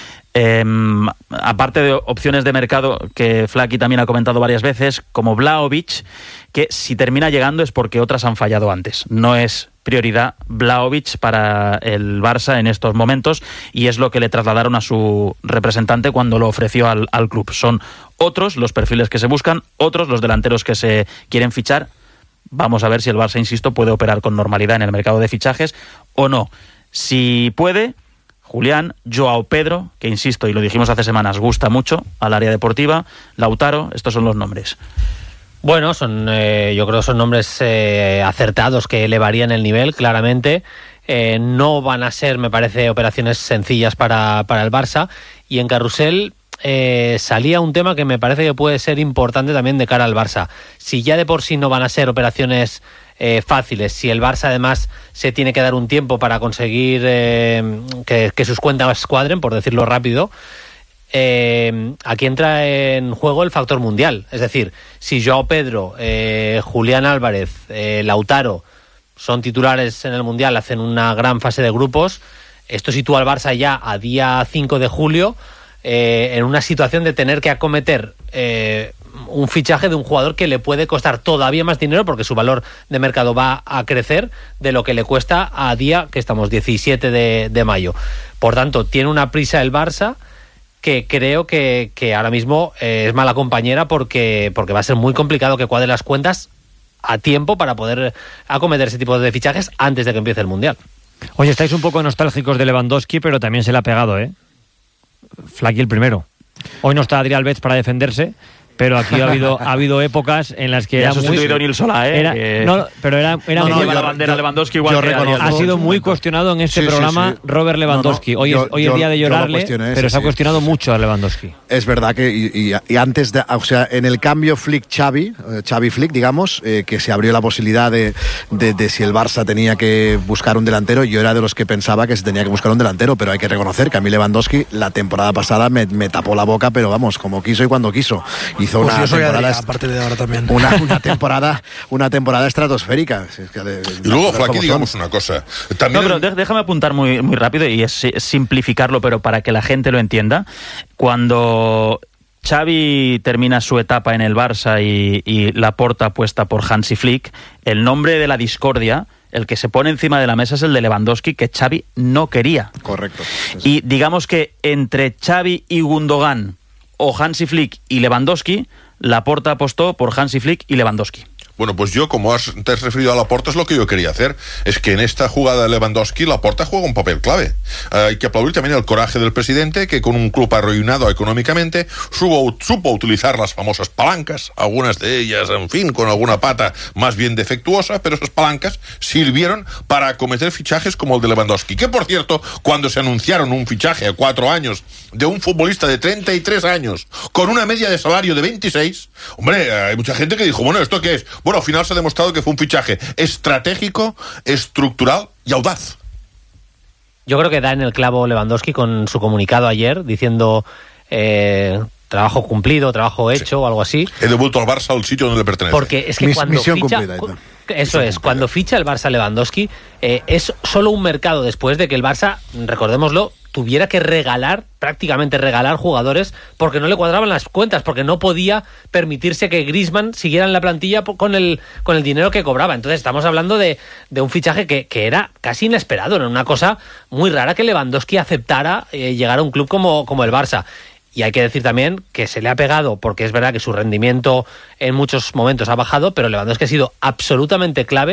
Aparte de opciones de mercado que Flaky también ha comentado varias veces, como Vlahovic, que si termina llegando es porque otras han fallado antes. No es prioridad Vlahovic para el Barça en estos momentos, y es lo que le trasladaron a su representante cuando lo ofreció al club. Son otros los perfiles que se buscan, otros los delanteros que se quieren fichar. Vamos a ver si el Barça, insisto, puede operar con normalidad en el mercado de fichajes o no. Si puede, Julián, Joao Pedro, que insisto, y lo dijimos hace semanas, gusta mucho al área deportiva, Lautaro, estos son los nombres. Bueno, yo creo que son nombres acertados que elevarían el nivel, claramente. No van a ser, me parece, operaciones sencillas para el Barça. Y en Carrusel salía un tema que me parece que puede ser importante también de cara al Barça. Si ya de por sí no van a ser operaciones fáciles, si el Barça además se tiene que dar un tiempo para conseguir que sus cuentas cuadren, por decirlo rápido, aquí entra en juego el factor mundial. Es decir, si Joao Pedro, Julián Álvarez, Lautaro son titulares en el mundial, hacen una gran fase de grupos, esto sitúa al Barça ya a día 5 de julio en una situación de tener que acometer un fichaje de un jugador que le puede costar todavía más dinero, porque su valor de mercado va a crecer de lo que le cuesta a día que estamos 17 de mayo. Por tanto, tiene una prisa el Barça que creo que ahora mismo es mala compañera, porque va a ser muy complicado que cuadre las cuentas a tiempo para poder acometer ese tipo de fichajes antes de que empiece el Mundial. Oye, estáis un poco nostálgicos de Lewandowski, pero también se le ha pegado, Flaky el primero. Hoy no está Adrián Albets para defenderse, pero aquí ha habido épocas en las que ha sustituido a Nil Solá, pero era lleva la bandera Lewandowski igual que ha sido muy cuestionado en este programa. Robert Lewandowski. Hoy es día de llorarle, pero se ha cuestionado mucho a Lewandowski. Es verdad que y antes de, o sea, en el cambio Xavi Flick, digamos, que se abrió la posibilidad de si el Barça tenía que buscar un delantero, yo era de los que pensaba que se tenía que buscar un delantero, pero hay que reconocer que a mí Lewandowski la temporada pasada me tapó la boca, pero vamos, como quiso y cuando quiso. Hizo una temporada, a partir de ahora también. Una temporada estratosférica. Y luego, Flaky, digamos una cosa. También pero déjame apuntar muy, muy rápido, y es simplificarlo, pero para que la gente lo entienda. Cuando Xavi termina su etapa en el Barça y Laporta apuesta por Hansi Flick, el nombre de la discordia, el que se pone encima de la mesa, es el de Lewandowski, que Xavi no quería. Correcto. Y digamos que entre Xavi y Gundogan, o Hansi Flick y Lewandowski, Laporta apostó por Hansi Flick y Lewandowski. Bueno, pues yo, como te has referido a Laporta, es lo que yo quería hacer. Es que en esta jugada de Lewandowski, Laporta juega un papel clave. Hay que aplaudir también el coraje del presidente, que con un club arruinado económicamente supo utilizar las famosas palancas, algunas de ellas, en fin, con alguna pata más bien defectuosa, pero esas palancas sirvieron para acometer fichajes como el de Lewandowski. Que, por cierto, cuando se anunciaron un fichaje a 4 años de un futbolista de 33 años con una media de salario de 26, hombre, hay mucha gente que dijo, bueno, ¿esto qué es? Bueno, al final se ha demostrado que fue un fichaje estratégico, estructural y audaz. Yo creo que da en el clavo Lewandowski con su comunicado ayer, diciendo trabajo cumplido, trabajo hecho, o algo así. He devuelto al Barça al sitio donde le pertenece. Porque es que cuando ficha... Cuando ficha el Barça Lewandowski, es solo un mercado después de que el Barça, recordémoslo, tuviera que prácticamente regalar jugadores porque no le cuadraban las cuentas, porque no podía permitirse que Griezmann siguiera en la plantilla con el dinero que cobraba. Entonces estamos hablando de un fichaje que era casi inesperado, era una cosa muy rara que Lewandowski aceptara llegar a un club como el Barça. Y hay que decir también que se le ha pegado, porque es verdad que su rendimiento en muchos momentos ha bajado, pero Lewandowski ha sido absolutamente clave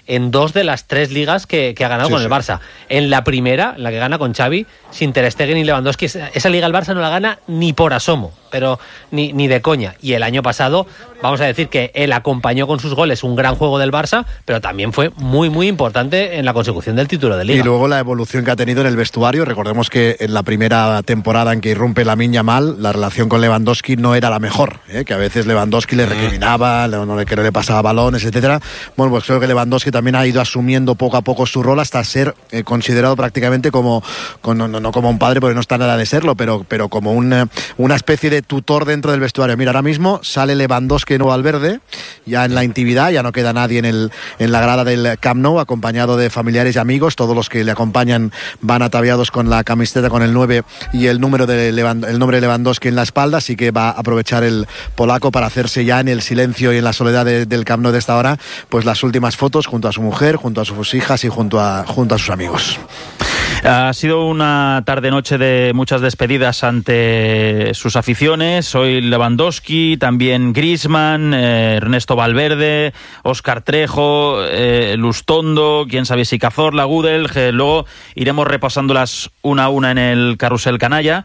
en 2 de las 3 ligas que ha ganado con el Barça. En la primera, en la que gana con Xavi, sin Ter Stegen y Lewandowski, esa liga el Barça no la gana ni por asomo, pero ni de coña. Y el año pasado, vamos a decir que él acompañó con sus goles un gran juego del Barça, pero también fue muy, muy importante en la consecución del título de Liga. Y luego la evolución que ha tenido en el vestuario. Recordemos que en la primera temporada en que irrumpe Lamine Yamal, la relación con Lewandowski no era la mejor, que a veces Lewandowski le recriminaba, que no le pasaba balones, etcétera. Bueno, pues creo que Lewandowski también ha ido asumiendo poco a poco su rol hasta ser considerado prácticamente como no como un padre, porque no está nada de serlo, pero como una especie de tutor dentro del vestuario. Mira, ahora mismo sale Lewandowski de nuevo al verde, ya en la intimidad, ya no queda nadie en la grada del Camp Nou, acompañado de familiares y amigos. Todos los que le acompañan van ataviados con la camiseta con el 9 y el nombre de Lewandowski en la espalda, así que va a aprovechar el polaco para hacerse ya en el silencio y en la soledad del Camp Nou de esta hora, pues las últimas fotos junto a su mujer, junto a sus hijas y junto a sus amigos. Ha sido una tarde-noche de muchas despedidas ante sus aficiones. Hoy Lewandowski, también Griezmann, Ernesto Valverde, Óscar Trejo, Lustondo, quién sabe si Cazorla, Gudel. Luego iremos repasándolas una a una en el carrusel canalla.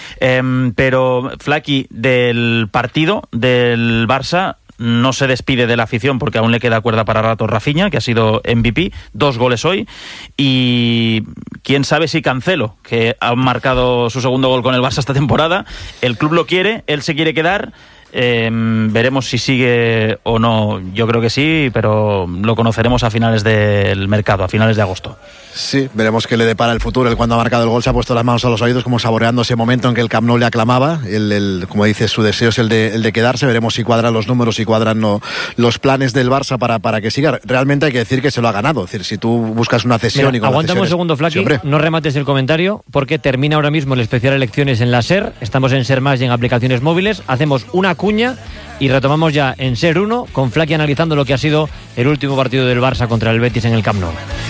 Pero Flaqui, del partido del Barça no se despide de la afición porque aún le queda cuerda para rato Rafinha, que ha sido MVP, 2 goles hoy, y quién sabe si Cancelo, que ha marcado su segundo gol con el Barça esta temporada. El club lo quiere, él se quiere quedar. Veremos si sigue o no. Yo creo que sí, pero lo conoceremos a finales del mercado, a finales de agosto. Sí, veremos qué le depara el futuro. Él, cuando ha marcado el gol, se ha puesto las manos a los oídos, como saboreando ese momento en que el Camp Nou le aclamaba. Como dices, su deseo es el de quedarse. Veremos si cuadran los números, si cuadran los planes del Barça para que siga. Realmente hay que decir que se lo ha ganado. Es decir, si tú buscas una cesión... Mira, y con aguántame un segundo, Flaqui, sí, no remates el comentario, porque termina ahora mismo el especial elecciones en la SER. Estamos en SER Más y en aplicaciones móviles. Hacemos una cuña y retomamos ya en SER 1 con Flaqui analizando lo que ha sido el último partido del Barça contra el Betis en el Camp Nou.